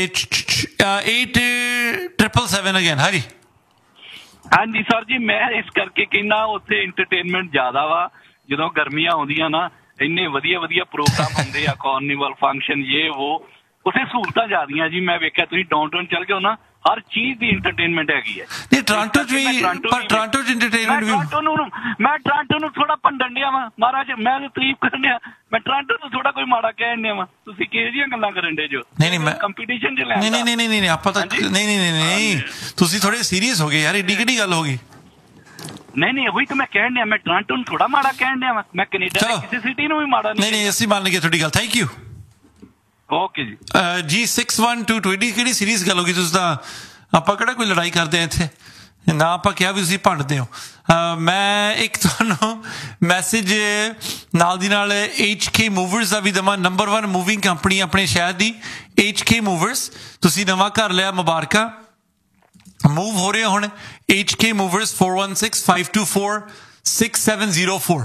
8777 ਅਗੇਨ। ਹਾਂਜੀ ਹਾਂਜੀ ਸਰ ਜੀ, ਮੈਂ ਇਸ ਕਰਕੇ ਕਹਿੰਦਾ ਉੱਥੇ ਐਂਟਰਟੇਨਮੈਂਟ ਜ਼ਿਆਦਾ ਵਾ। ਜਦੋਂ ਗਰਮੀਆਂ ਆਉਂਦੀਆਂ ਨਾ, ਇੰਨੇ ਵਧੀਆ ਵਧੀਆ ਪ੍ਰੋਗਰਾਮ ਹੁੰਦੇ ਆ, ਕਾਰਨੀਵਲ ਫੰਕਸ਼ਨ, ਇਹ ਉਹ, ਉੱਥੇ ਸਹੂਲਤਾਂ ਜ਼ਿਆਦੀਆਂ ਜੀ। ਮੈਂ ਵੇਖਿਆ ਤੁਸੀਂ ਡਾਊਨਟਾਊਨ ਚੱਲ ਜਾਓ ਨਾ, ਹਰ ਚੀਜ਼ ਦੀ ਐਂਟਰਟੇਨਮੈਂਟ ਹੈਗੀ ਹੈ। ਨਹੀਂ ਟੋਰਾਂਟੋ 'ਚ ਵੀ, ਪਰ ਟੋਰਾਂਟੋ 'ਚ ਐਂਟਰਟੇਨਮੈਂਟ ਵੀ। ਮੈਂ ਟੋਰਾਂਟੋ ਨੂੰ ਥੋੜਾ ਭੰਡਣ ਡਿਆ ਵਾ ਮਹਾਰਾਜ, ਮੈਂ ਤਾਰੀਫ ਕਰਨ ਡਿਆ, ਮੈਂ ਟੋਰਾਂਟੋ ਨੂੰ ਥੋੜਾ ਕੋਈ ਮਾੜਾ ਕਹਿਣ ਡਿਆ ਵਾ। ਤੁਸੀਂ ਕਿਹੋ ਜਿਹੀਆਂ ਗੱਲਾਂ ਕਰਨ ਡੇ ਜੋ? ਨਹੀਂ ਮੈਂ ਕੰਪੀਟੀਸ਼ਨ 'ਚ ਲੈ ਨਹੀਂ ਆਪਾਂ ਤਾਂ ਨਹੀਂ ਤੁਸੀਂ ਥੋੜੇ ਸੀਰੀਅਸ ਹੋ ਗਏ ਯਾਰ, ਏਡੀ ਕਿਹੜੀ ਗੱਲ ਹੋ ਗਈ? ਨਹੀਂ ਉਹੀ ਤਾਂ ਮੈਂ ਕਹਿਣ ਡਿਆ, ਮੈਂ ਟੋਰਾਂਟੋ ਨੂੰ ਥੋੜਾ ਮਾੜਾ ਕਹਿਣ ਡਿਆ ਵਾ, ਮੈਂ ਕੈਨੇਡਾ ਦੀ ਕਿਸੇ ਸਿਟੀ ਨੂੰ ਵੀ ਮਾੜਾ ਨਹੀਂ ਅਸੀਂ ਮੰਨ ਗਏ ਤੁਹਾਡੀ ਗੱਲ, ਥੈਂਕ ਯੂ। ਓਕੇ ਜੀ। ਜੀ 6122 ਕਿਹੜੀ ਸੀਰੀਅਸ ਗੱਲ ਹੋ ਗਈ? ਤੁਸੀਂ ਤਾਂ, ਆਪਾਂ ਕਿਹੜਾ ਕੋਈ ਲੜਾਈ ਕਰਦੇ ਆ ਇੱਥੇ ਨਾ, ਆਪਾਂ ਕਿਹਾ ਵੀ ਤੁਸੀਂ ਭੰਡਦੇ ਹੋ। ਮੈਂ ਇੱਕ ਤੁਹਾਨੂੰ ਮੈਸੇਜ ਨਾਲ ਦੀ ਨਾਲ HK ਮੂਵਰਸ ਦਾ ਵੀ ਦੇਵਾਂ। ਨੰਬਰ 1 ਮੂਵਿੰਗ ਕੰਪਨੀ ਆਪਣੇ ਸ਼ਹਿਰ ਦੀ HK ਮੂਵਰਸ, ਤੁਸੀਂ ਨਵਾਂ ਘਰ ਲਿਆ, ਮੁਬਾਰਕਾਂ। ਮੂਵ ਹੋ ਰਹੇ ਹੁਣ HK ਮੂਵਰਸ 4165246704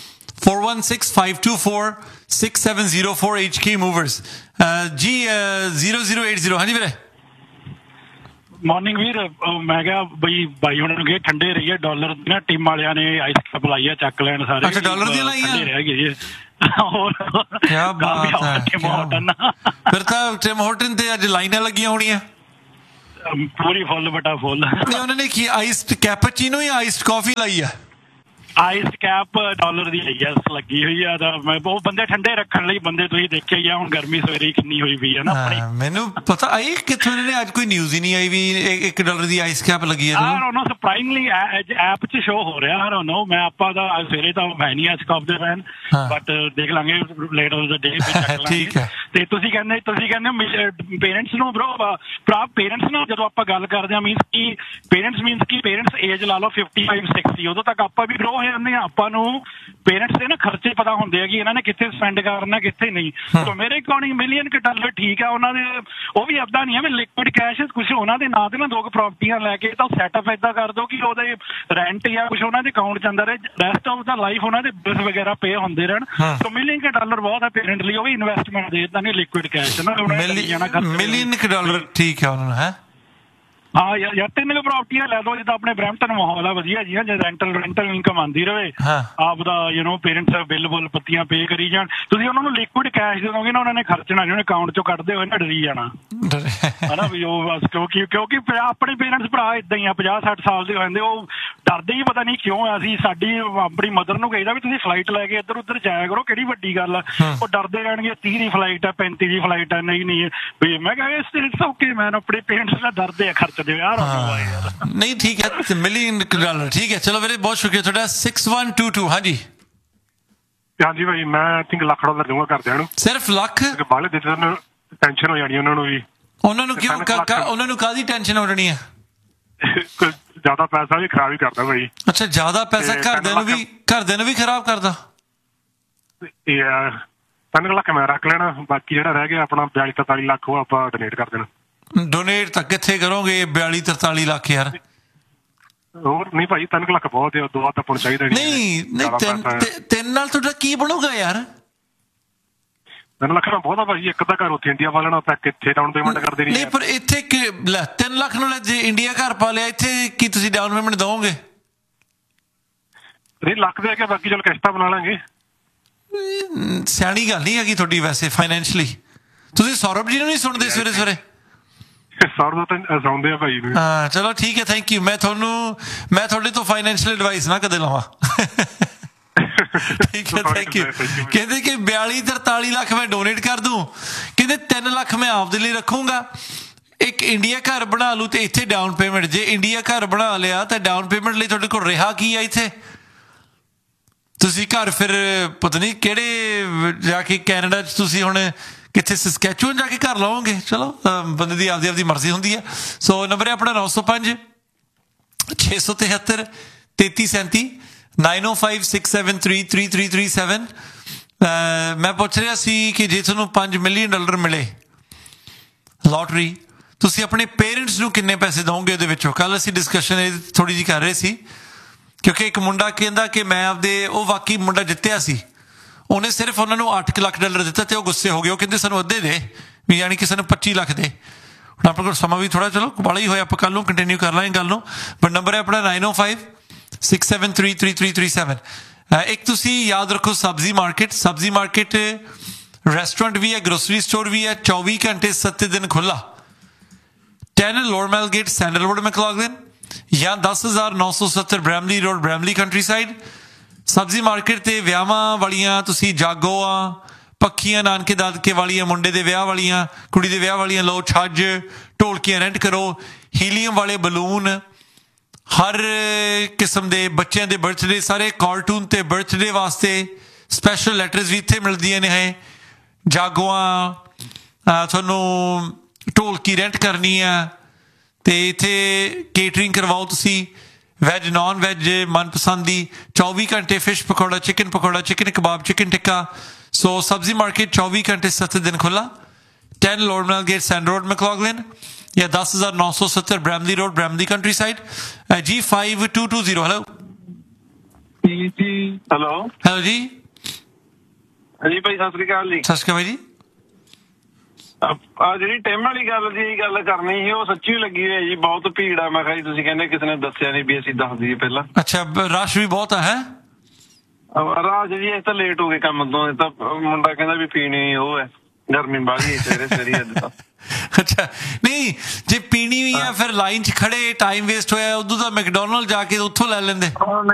4165246704 HK ਮੂਵਰਸ ਜੀ 0080। ਹਾਂਜੀ ਵੀਰੇ ਮਾਰਨਿੰਗ ਵੀਰ, ਮੈਂ ਕਿਹਾ ਬਈ ਬਾਈ ਉਹਨਾਂ ਨੂੰ ਕਹੇ ਠੰਡੇ ਰਹੀਏ, ਡਾਲਰ ਨਾ ਟੀਮ ਵਾਲਿਆਂ ਨੇ ਆਈਸ ਕੱਪ ਲਾਈ ਆ, ਚੱਕ ਲੈਣ ਸਾਰੇ। ਅੱਛਾ ਡਾਲਰ ਦੀਆਂ ਲਾਈਆਂ ਰਹਿ ਗਏ ਜੀ। ਹੋਰ ਕੀ ਬਾਤ ਹੈ, ਫਿਰ ਤਾਂ ਟਿਮ ਹੋਟਨ ਤੇ ਅੱਜ ਲਾਈਨਾਂ ਲੱਗੀਆਂ ਹੋਣੀਆਂ ਪੂਰੀ ਫੁੱਲ ਬਟਾ ਫੁੱਲ। ਨਹੀਂ ਉਹਨਾਂ ਨੇ ਕੀ ਆਈਸਡ ਕੈਪਚੀਨੋ ਜਾਂ ਆਈਸਡ ਕਾਫੀ ਲਾਈ ਆ? ਆਈਸ ਕੈਪ ਡਾਲਰ ਦੀ ਲੱਗੀ ਹੋਈ ਆ। ਮੈਂ ਉਹ ਬੰਦੇ ਠੰਡੇ ਰੱਖਣ ਲਈ, ਬੰਦੇ ਤੁਸੀਂ ਦੇਖਿਆ ਹੀ ਆ, ਹੁਣ ਗਰਮੀ ਸਵੇਰੇ ਕਿੰਨੀ ਹੋਈ ਪਈ ਆ ਨਾ ਆਪਣੀ। ਮੈਨੂੰ ਪਤਾ ਆਈ ਕਿੱਥੋਂ ਨੇ, ਅੱਜ ਕੋਈ ਨਿਊਜ਼ ਹੀ ਨਹੀਂ ਆਈ ਵੀ $1 ਦੀ ਆਈਸ ਕੈਪ ਲੱਗੀ ਹੈ। ਸਰਪ੍ਰਾਈਜ਼ਿੰਗਲੀ ਐਪ 'ਚ ਸ਼ੋ ਹੋ ਰਿਹਾ। ਆਈ ਡੋਨਟ ਨੋ, ਮੈਂ ਆਪਾਂ ਦਾ ਸਵੇਰੇ ਤਾਂ ਮੈਂ ਨਹੀਂ ਆਈਸ ਕੈਪ ਦੇ ਫੈਨ, ਬਟ ਦੇਖ ਲਾਂਗੇ ਲੇਟਰ ਆਫ ਦ ਡੇ। ਠੀਕ ਹੈ। ਤੇ ਤੁਸੀਂ ਕਹਿੰਦੇ ਪੇਰੈਂਟਸ ਨੂੰ ਪੇਰੈਂਟਸ ਨਾਲ ਜਦੋਂ ਆਪਾਂ ਗੱਲ ਕਰਦੇ ਹਾਂ, ਪੇਰੈਂਟਸ ਏਜ ਲਾ ਲਓ 55-60, ਉਦੋਂ ਤੱਕ ਆਪਾਂ ਵੀ ਗਰੋ ਜਾਂਦੇ ਆ। ਆਪਾਂ ਨੂੰ ਪੇਰੈਂਟਸ ਦੇ ਨਾ ਖਰਚੇ ਪਤਾ ਹੁੰਦੇ ਆ ਕਿ ਇਹਨਾਂ ਨੇ ਕਿੱਥੇ ਸਪੈਂਡ ਕਰਨਾ, ਕਿੱਥੇ ਨਹੀਂ। ਸੋ ਮੇਰੇ ਅਕੋਰਡਿੰਗ $1 ਮਿਲੀਅਨ ਠੀਕ ਆ ਉਹਨਾਂ ਦੇ। ਉਹ ਵੀ ਏਦਾਂ ਨਹੀਂ ਆ ਵੀ ਲਿਕੁਇਡ ਕੈਸ਼ ਕੁਛ ਉਹਨਾਂ ਦੇ ਨਾਂ ਤੇ ਨਾ 2 ਪ੍ਰਾਪਰਟੀਆਂ ਲੈ ਕੇ ਤਾਂ ਸੈਟਅਪ ਏਦਾਂ ਕਰ ਦੋ ਕਿ ਉਹਦੇ ਰੈਂਟ ਜਾਂ ਕੁਛ ਉਹਨਾਂ ਦੇ ਅਕਾਊਂਟ 'ਚ ਅੰਦਰ ਰਹੇ, ਰੈਸਟ ਆਫ ਦਾ ਲਾਈਫ ਉਹਨਾਂ ਦੇ ਬਿਲ ਵਗੈਰਾ ਪੇ ਹੁੰਦੇ ਰਹਿਣ। ਸੋ $1 ਮਿਲੀਅਨ ਬਹੁਤ ਹੈ ਪੇਰੈਂਟ ਲਈ, ਉਹ ਵੀ ਇਨਵੈਸਟਮੈਂਟ ਦੇ, ਏਦਾਂ ਨਹੀਂ ਲਿਕੁਇਡ ਕੈਸ਼ ਨਾ। $1 ਮਿਲੀਅਨ ਠੀਕ ਹੈ ਉਹਨਾਂ ਨੂੰ ਹੈ। ਹਾਂ ਯਾਰ 3 ਪ੍ਰਾਪਰਟੀਆਂ ਲੈ ਦੋ, ਜਿੱਦਾਂ ਆਪਣੇ ਬਰੈਂਪਟਨ ਮਾਹੌਲ ਆ ਵਧੀਆ ਜੀ, ਜੇ ਰੈਂਟਲ ਇਨਕਮ ਆਉਂਦੀ ਰਹੇ, ਆਪ ਦਾ ਪੇਰੈਂਟਸ ਬਿੱਲ ਪੱਤੀਆਂ ਪੇ ਕਰੀ ਜਾਣ, ਤੁਸੀਂ ਉਹਨਾਂ ਨੂੰ ਲਿਕੁਇਡ ਕੈਸ਼ ਦੇ ਦੋਗੇ ਨਾ, ਉਹਨਾਂ ਨੇ ਖਰਚਣਾ ਨਹੀਂ, ਉਹਨੇ ਅਕਾਊਂਟ ਚੋਂ ਕੱਢਦੇ ਹੋਏ ਨਾ ਡਰੀ ਜਾਣਾ ਹਨਾ ਵੀ ਉਹ ਬਸ ਕਿਉਂਕਿ ਆਪਣੇ ਪੇਰੈਂਟਸ ਭਰਾ ਏਦਾਂ ਹੀ ਆ 50-60 ਸਾਲ ਦੇ ਹੋ ਜਾਂਦੇ, ਉਹ ਡਰਦੇ ਹੀ ਪਤਾ ਨਹੀਂ ਕਿਉਂ। ਅਸੀਂ ਸਾਡੀ ਆਪਣੀ ਮਦਰ ਨੂੰ ਕਹੀਦਾ ਵੀ ਤੁਸੀਂ ਫਲਾਈਟ ਲੈ ਕੇ ਇੱਧਰ ਉੱਧਰ ਜਾਇਆ ਕਰੋ, ਕਿਹੜੀ ਵੱਡੀ ਗੱਲ ਆ, ਉਹ ਡਰਦੇ ਰਹਿਣਗੇ 30 ਦੀ ਫਲਾਈਟ ਆ 35 ਦੀ ਫਲਾਈਟ ਆ, ਨਹੀਂ ਵੀ ਮੈਂ ਕਿਹਾ ਇਟਸ ਓਕੇ ਮੈਨ, ਆਪਣੇ ਪੇਰੈਂਟਸ ਨਾਲ ਡਰਦੇ ਆ ਖਰਚ ਦੇ ਯਾਰ। ਨਹੀਂ ਠੀਕ ਹੈ, $1,000,000 ਠੀਕ ਹੈ। ਚਲੋ ਵੀਰੇ ਬਹੁਤ ਸ਼ੁਕਰੀਆ ਤੁਹਾਡਾ। 6122 ਹਾਂਜੀ ਹਾਂਜੀ ਭਾਈ, ਮੈਂ ਆਈ ਥਿੰਕ $1,00,000 ਦਊਂਗਾ ਘਰਦਿਆਂ ਨੂੰ। ਸਿਰਫ ਲੱਖ? ਬਾਹਲੇ ਦੇ ਟੈਨਸ਼ਨ ਹੋ ਜਾਣੀ ਉਹਨਾਂ ਨੂੰ ਵੀ। ਉਹਨਾਂ ਨੂੰ ਕਿਉਂ, ਉਹਨਾਂ ਨੂੰ ਕਾਹਦੀ ਟੈਨਸ਼ਨ ਹੋ ਜਾਣੀ ਹੈ? ਜ਼ਿਆਦਾ ਪੈਸਾ ਵੀ ਖਰਾਬ ਹੀ ਕਰਦਾ ਭਾਈ। ਅੱਛਾ ਜ਼ਿਆਦਾ ਪੈਸਾ ਘਰਦਿਆਂ ਨੂੰ ਵੀ ਖਰਾਬ ਕਰਦਾ? 3 ਲੱਖ ਮੈਂ ਰੱਖ ਲੈਣਾ, ਬਾਕੀ ਜਿਹੜਾ ਰਹਿ ਗਿਆ ਆਪਣਾ 42-43 ਲੱਖ ਉਹ ਆਪਾਂ ਡੋਨੇਟ ਕਰ ਦੇਣਾ। ਡੋਨੇਟ ਤਾਂ ਕਿੱਥੇ ਕਰੋਗੇ 42-43 ਲੱਖ ਯਾਰ? ਹੋਰ ਨਹੀਂ ਭਾਈ 3 ਲੱਖ ਬਹੁਤ ਹੈ, 2 ਤਾਂ ਪੁਣ ਚਾਹੀਦਾ ਨਹੀਂ। 3 ਨਾਲ ਤੁਹਾਡਾ ਕੀ ਬਣੂਗਾ ਯਾਰ? 3 ਲੱਖ ਨਾਲ ਬਹੁਤ ਆ ਭਾਈ, ਇੱਕ ਤਾਂ ਘਰ ਉੱਥੇ ਇੰਡੀਆ ਪਾ ਲੈਣਾ, ਆਪਾਂ ਕਿੱਥੇ ਡਾਊਨ ਪੇਮੈਂਟ ਕਰਦੇ ਨਹੀਂ। ਪਰ ਇੱਥੇ 3 ਲੱਖ ਨਾਲ ਜੇ ਇੰਡੀਆ ਘਰ ਪਾ ਲਿਆ, ਇੱਥੇ ਕੀ ਤੁਸੀਂ ਡਾਊਨ ਪੇਮੈਂਟ ਦਓਗੇ? ਨਹੀਂ ਲੱਖ ਦੇ ਕੇ ਬਾਕੀ ਚਲ ਕਿਸ਼ਤਾਂ ਬਣਾ ਲਾਂਗੇ। ਸਿਆਣੀ ਗੱਲ ਨਹੀਂ ਹੈਗੀ ਤੁਹਾਡੀ ਵੈਸੇ ਫਾਈਨੈਂਸ਼ਲੀ। ਤੁਸੀਂ ਸੌਰਭ ਜੀ ਨੂੰ ਨਹੀਂ ਸੁਣਦੇ ਸਵੇਰੇ ਸਵੇਰੇ? ਸੌਰਭ ਤਾਂ ਸੁਣਦੇ ਆ ਭਾਈ ਨੂੰ। ਹਾਂ ਚਲੋ ਠੀਕ ਹੈ, ਥੈਂਕ ਯੂ। ਮੈਂ ਤੁਹਾਡੇ ਤੋਂ ਫਾਈਨੈਂਸ਼ੀਅਲ ਐਡਵਾਈਸ ਨਾ ਕਦੇ ਲਵਾਂ। ਠੀਕ ਹੈ, ਥੈਂਕ ਯੂ। ਕਹਿੰਦੇ ਕਿ 42-43 ਲੱਖ ਮੈਂ ਡੋਨੇਟ ਕਰ ਦੂੰ, ਕਹਿੰਦੇ 3 ਲੱਖ ਮੈਂ ਆਪਦੇ ਲਈ ਰੱਖੂੰਗਾ, ਇੱਕ ਇੰਡੀਆ ਘਰ ਬਣਾ ਲੂ ਤੇ ਇੱਥੇ ਡਾਊਨ ਪੇਮੈਂਟ। ਜੇ ਇੰਡੀਆ ਘਰ ਬਣਾ ਲਿਆ ਤਾਂ ਡਾਊਨ ਪੇਮੈਂਟ ਲਈ ਤੁਹਾਡੇ ਕੋਲ ਰਿਹਾ ਕੀ ਆ ਇੱਥੇ? ਤੁਸੀਂ ਘਰ ਫਿਰ ਪਤਾ ਨਹੀਂ ਕਿਹੜੇ ਜਾ ਕੇ ਕੈਨੇਡਾ 'ਚ ਤੁਸੀਂ ਹੁਣ ਕਿੱਥੇ ਸਸਕੈਚੂਅਨ ਜਾ ਕੇ ਘਰ ਲਾਓਗੇ। ਚਲੋ ਬੰਦੇ ਦੀ ਆਪਦੀ ਮਰਜ਼ੀ ਹੁੰਦੀ ਹੈ। ਸੋ ਨੰਬਰ ਹੈ ਆਪਣਾ 905 673 3337 9056733337। ਮੈਂ ਪੁੱਛ ਰਿਹਾ ਸੀ ਕਿ ਜੇ ਤੁਹਾਨੂੰ $5 ਮਿਲੀਅਨ ਮਿਲੇ ਲੋਟਰੀ, ਤੁਸੀਂ ਆਪਣੇ ਪੇਰੈਂਟਸ ਨੂੰ ਕਿੰਨੇ ਪੈਸੇ ਦਓਗੇ ਉਹਦੇ ਵਿੱਚੋਂ? ਕੱਲ ਅਸੀਂ ਡਿਸਕਸ਼ਨ ਥੋੜੀ ਜਿਹੀ ਕਰ ਰਹੇ ਸੀ, ਕਿਉਂਕਿ ਇੱਕ ਮੁੰਡਾ ਕਹਿੰਦਾ ਕਿ ਮੈਂ ਆਪਦੇ, ਉਹ ਵਾਕਈ ਮੁੰਡਾ ਜਿੱਤਿਆ ਸੀ, ਉਹਨੇ ਸਿਰਫ ਉਹਨਾਂ ਨੂੰ $8 ਲੱਖ ਦਿੱਤਾ ਤੇ ਉਹ ਗੁੱਸੇ ਹੋ ਗਏ। ਉਹ ਕਹਿੰਦੇ ਸਾਨੂੰ ਅੱਧੇ ਦੇ, ਵੀ ਯਾਨੀ ਕਿ ਸਾਨੂੰ 25 ਲੱਖ ਦੇ। ਹੁਣ ਆਪਣੇ ਕੋਲ ਸਮਾਂ ਵੀ ਥੋੜਾ ਚਲੋ ਬਾਲਾ ਹੀ ਹੋਇਆ, ਆਪਾਂ ਕੱਲ ਨੂੰ ਕੰਟੀਨਿਊ ਕਰ ਲਾਂਗੇ ਗੱਲ ਨੂੰ। ਬਟ ਨੰਬਰ ਹੈ ਆਪਣਾ 905 6733337। ਇੱਕ ਤੁਸੀਂ ਯਾਦ ਰੱਖੋ ਸਬਜ਼ੀ ਮਾਰਕੀਟ ਰੈਸਟੋਰੈਂਟ ਵੀ ਹੈ, ਗਰੋਸਰੀ ਸਟੋਰ ਵੀ ਹੈ, 24 ਘੰਟੇ 7 ਦਿਨ ਖੁੱਲਾ। 10 ਲੋਰਮੈਲ ਗੇਟ ਸੈਂਡਲਵੁੱਡ ਮੈਕਲੌਗਲਿਨ ਜਾਂ 10,970 ਬ੍ਰੈਮਲੀ ਰੋਡ ਬ੍ਰੈਮਲੀ ਕੰਟਰੀਸਾਈਡ। ਸਬਜ਼ੀ ਮਾਰਕੀਟ ਤੇ ਵਿਆਹਾਂ ਵਾਲੀਆਂ ਤੁਸੀਂ ਜਾਗੋਆਂ, ਪੱਖੀਆਂ, ਨਾਨਕੇ ਦਾਦਕੇ ਵਾਲੀਆਂ, ਮੁੰਡੇ ਦੇ ਵਿਆਹ ਵਾਲੀਆਂ, ਕੁੜੀ ਦੇ ਵਿਆਹ ਵਾਲੀਆਂ ਲਓ, ਛੱਜ, ਢੋਲਕੀਆਂ ਰੈਂਟ ਕਰੋ, ਹੀਲੀਅਮ ਵਾਲੇ ਬਲੂਨ, ਹਰ ਕਿਸਮ ਦੇ ਬੱਚਿਆਂ ਦੇ ਬਰਥਡੇ, ਸਾਰੇ ਕਾਰਟੂਨ ਤੇ ਬਰਥਡੇ ਵਾਸਤੇ ਸਪੈਸ਼ਲ ਲੈਟਰਸ ਵੀ ਇੱਥੇ ਮਿਲਦੀਆਂ ਨੇ। ਹੈ ਜਾਗੋਆਂ, ਤੁਹਾਨੂੰ ਢੋਲਕੀ ਰੈਂਟ ਕਰਨੀ ਆ ਤੇ ਇੱਥੇ ਕੇਟਰਿੰਗ ਕਰਵਾਓ ਤੁਸੀਂ, ਵੈਜ ਨॉन ਵੈਜ ਮਨਪਸੰਦ ਦੀ। 24 ਘੰਟੇ fish pakora, chicken pakora, chicken ਕਬਾਬ, ਚਿਕਨ ਟਿੱਕਾ। ਸੋ ਸਬਜ਼ੀ ਮਾਰਕੀਟ 24 ਘੰਟੇ 7 ਦਿਨ ਖੁੱਲਾ। 10 ਲੋਰਮੈਲ ਗੇਟ ਸੈਂਡ ਰੋਡ ਮੈਕਲੌਗਲਿਨ ਜਾਂ 10,970 Bramley road Bramley countryside. G5220 hello hello ਜੀ। ਹਾਂਜੀ ਭਾਈ ਸਤਿ ਸ੍ਰੀ ਅਕਾਲ ਜੀ। ਸਤਿ ਸ਼੍ਰੀ ਅਕਾਲ ਜੀ। ਆ ਜਿਹੜੀ ਟਿਮ ਵਾਲੀ ਗੱਲ ਦੀ ਗੱਲ ਕਰਨੀ ਸੀ, ਉਹ ਸੱਚੀ ਲੱਗੀ ਹੋਈ ਜੀ, ਬਹੁਤ ਭੀੜ ਆ। ਮੈਂ ਕਿਹਾ ਜੀ ਤੁਸੀਂ ਕਹਿੰਦੇ ਕਿਸੇ ਨੇ ਦੱਸਿਆ ਨਹੀਂ ਵੀ ਅਸੀਂ ਦੱਸ ਦਈਏ ਪਹਿਲਾਂ। ਅੱਛਾ ਰਸ਼ ਵੀ ਬਹੁਤ ਹੈ? ਰਾਜ ਜੀ ਇਹ ਤਾਂ ਲੇਟ ਹੋ ਗਏ ਕੰਮ ਤੋਂ, ਇਹ ਤਾਂ ਮੁੰਡਾ ਕਹਿੰਦਾ ਵੀ ਪੀਣੀ ਉਹ ਹੈ, ਗਰਮੀ ਬਾਹਲੀ ਸਵੇਰੇ ਅੱਜ ਤਾਂ। ਅੱਛਾ ਨਹੀਂ, ਜੇ ਪੀਣੀ ਵੀ ਆ ਫਿਰ ਲਾਈਨ 'ਚ ਖੜੇ ਟਾਈਮ ਵੇਸਟ ਹੋਇਆ, ਉਦੋਂ ਤਾਂ ਮੈਕਡੋਨਲਡ ਜਾ ਕੇ ਉੱਥੋਂ ਲੈ ਲੈਂਦੇ।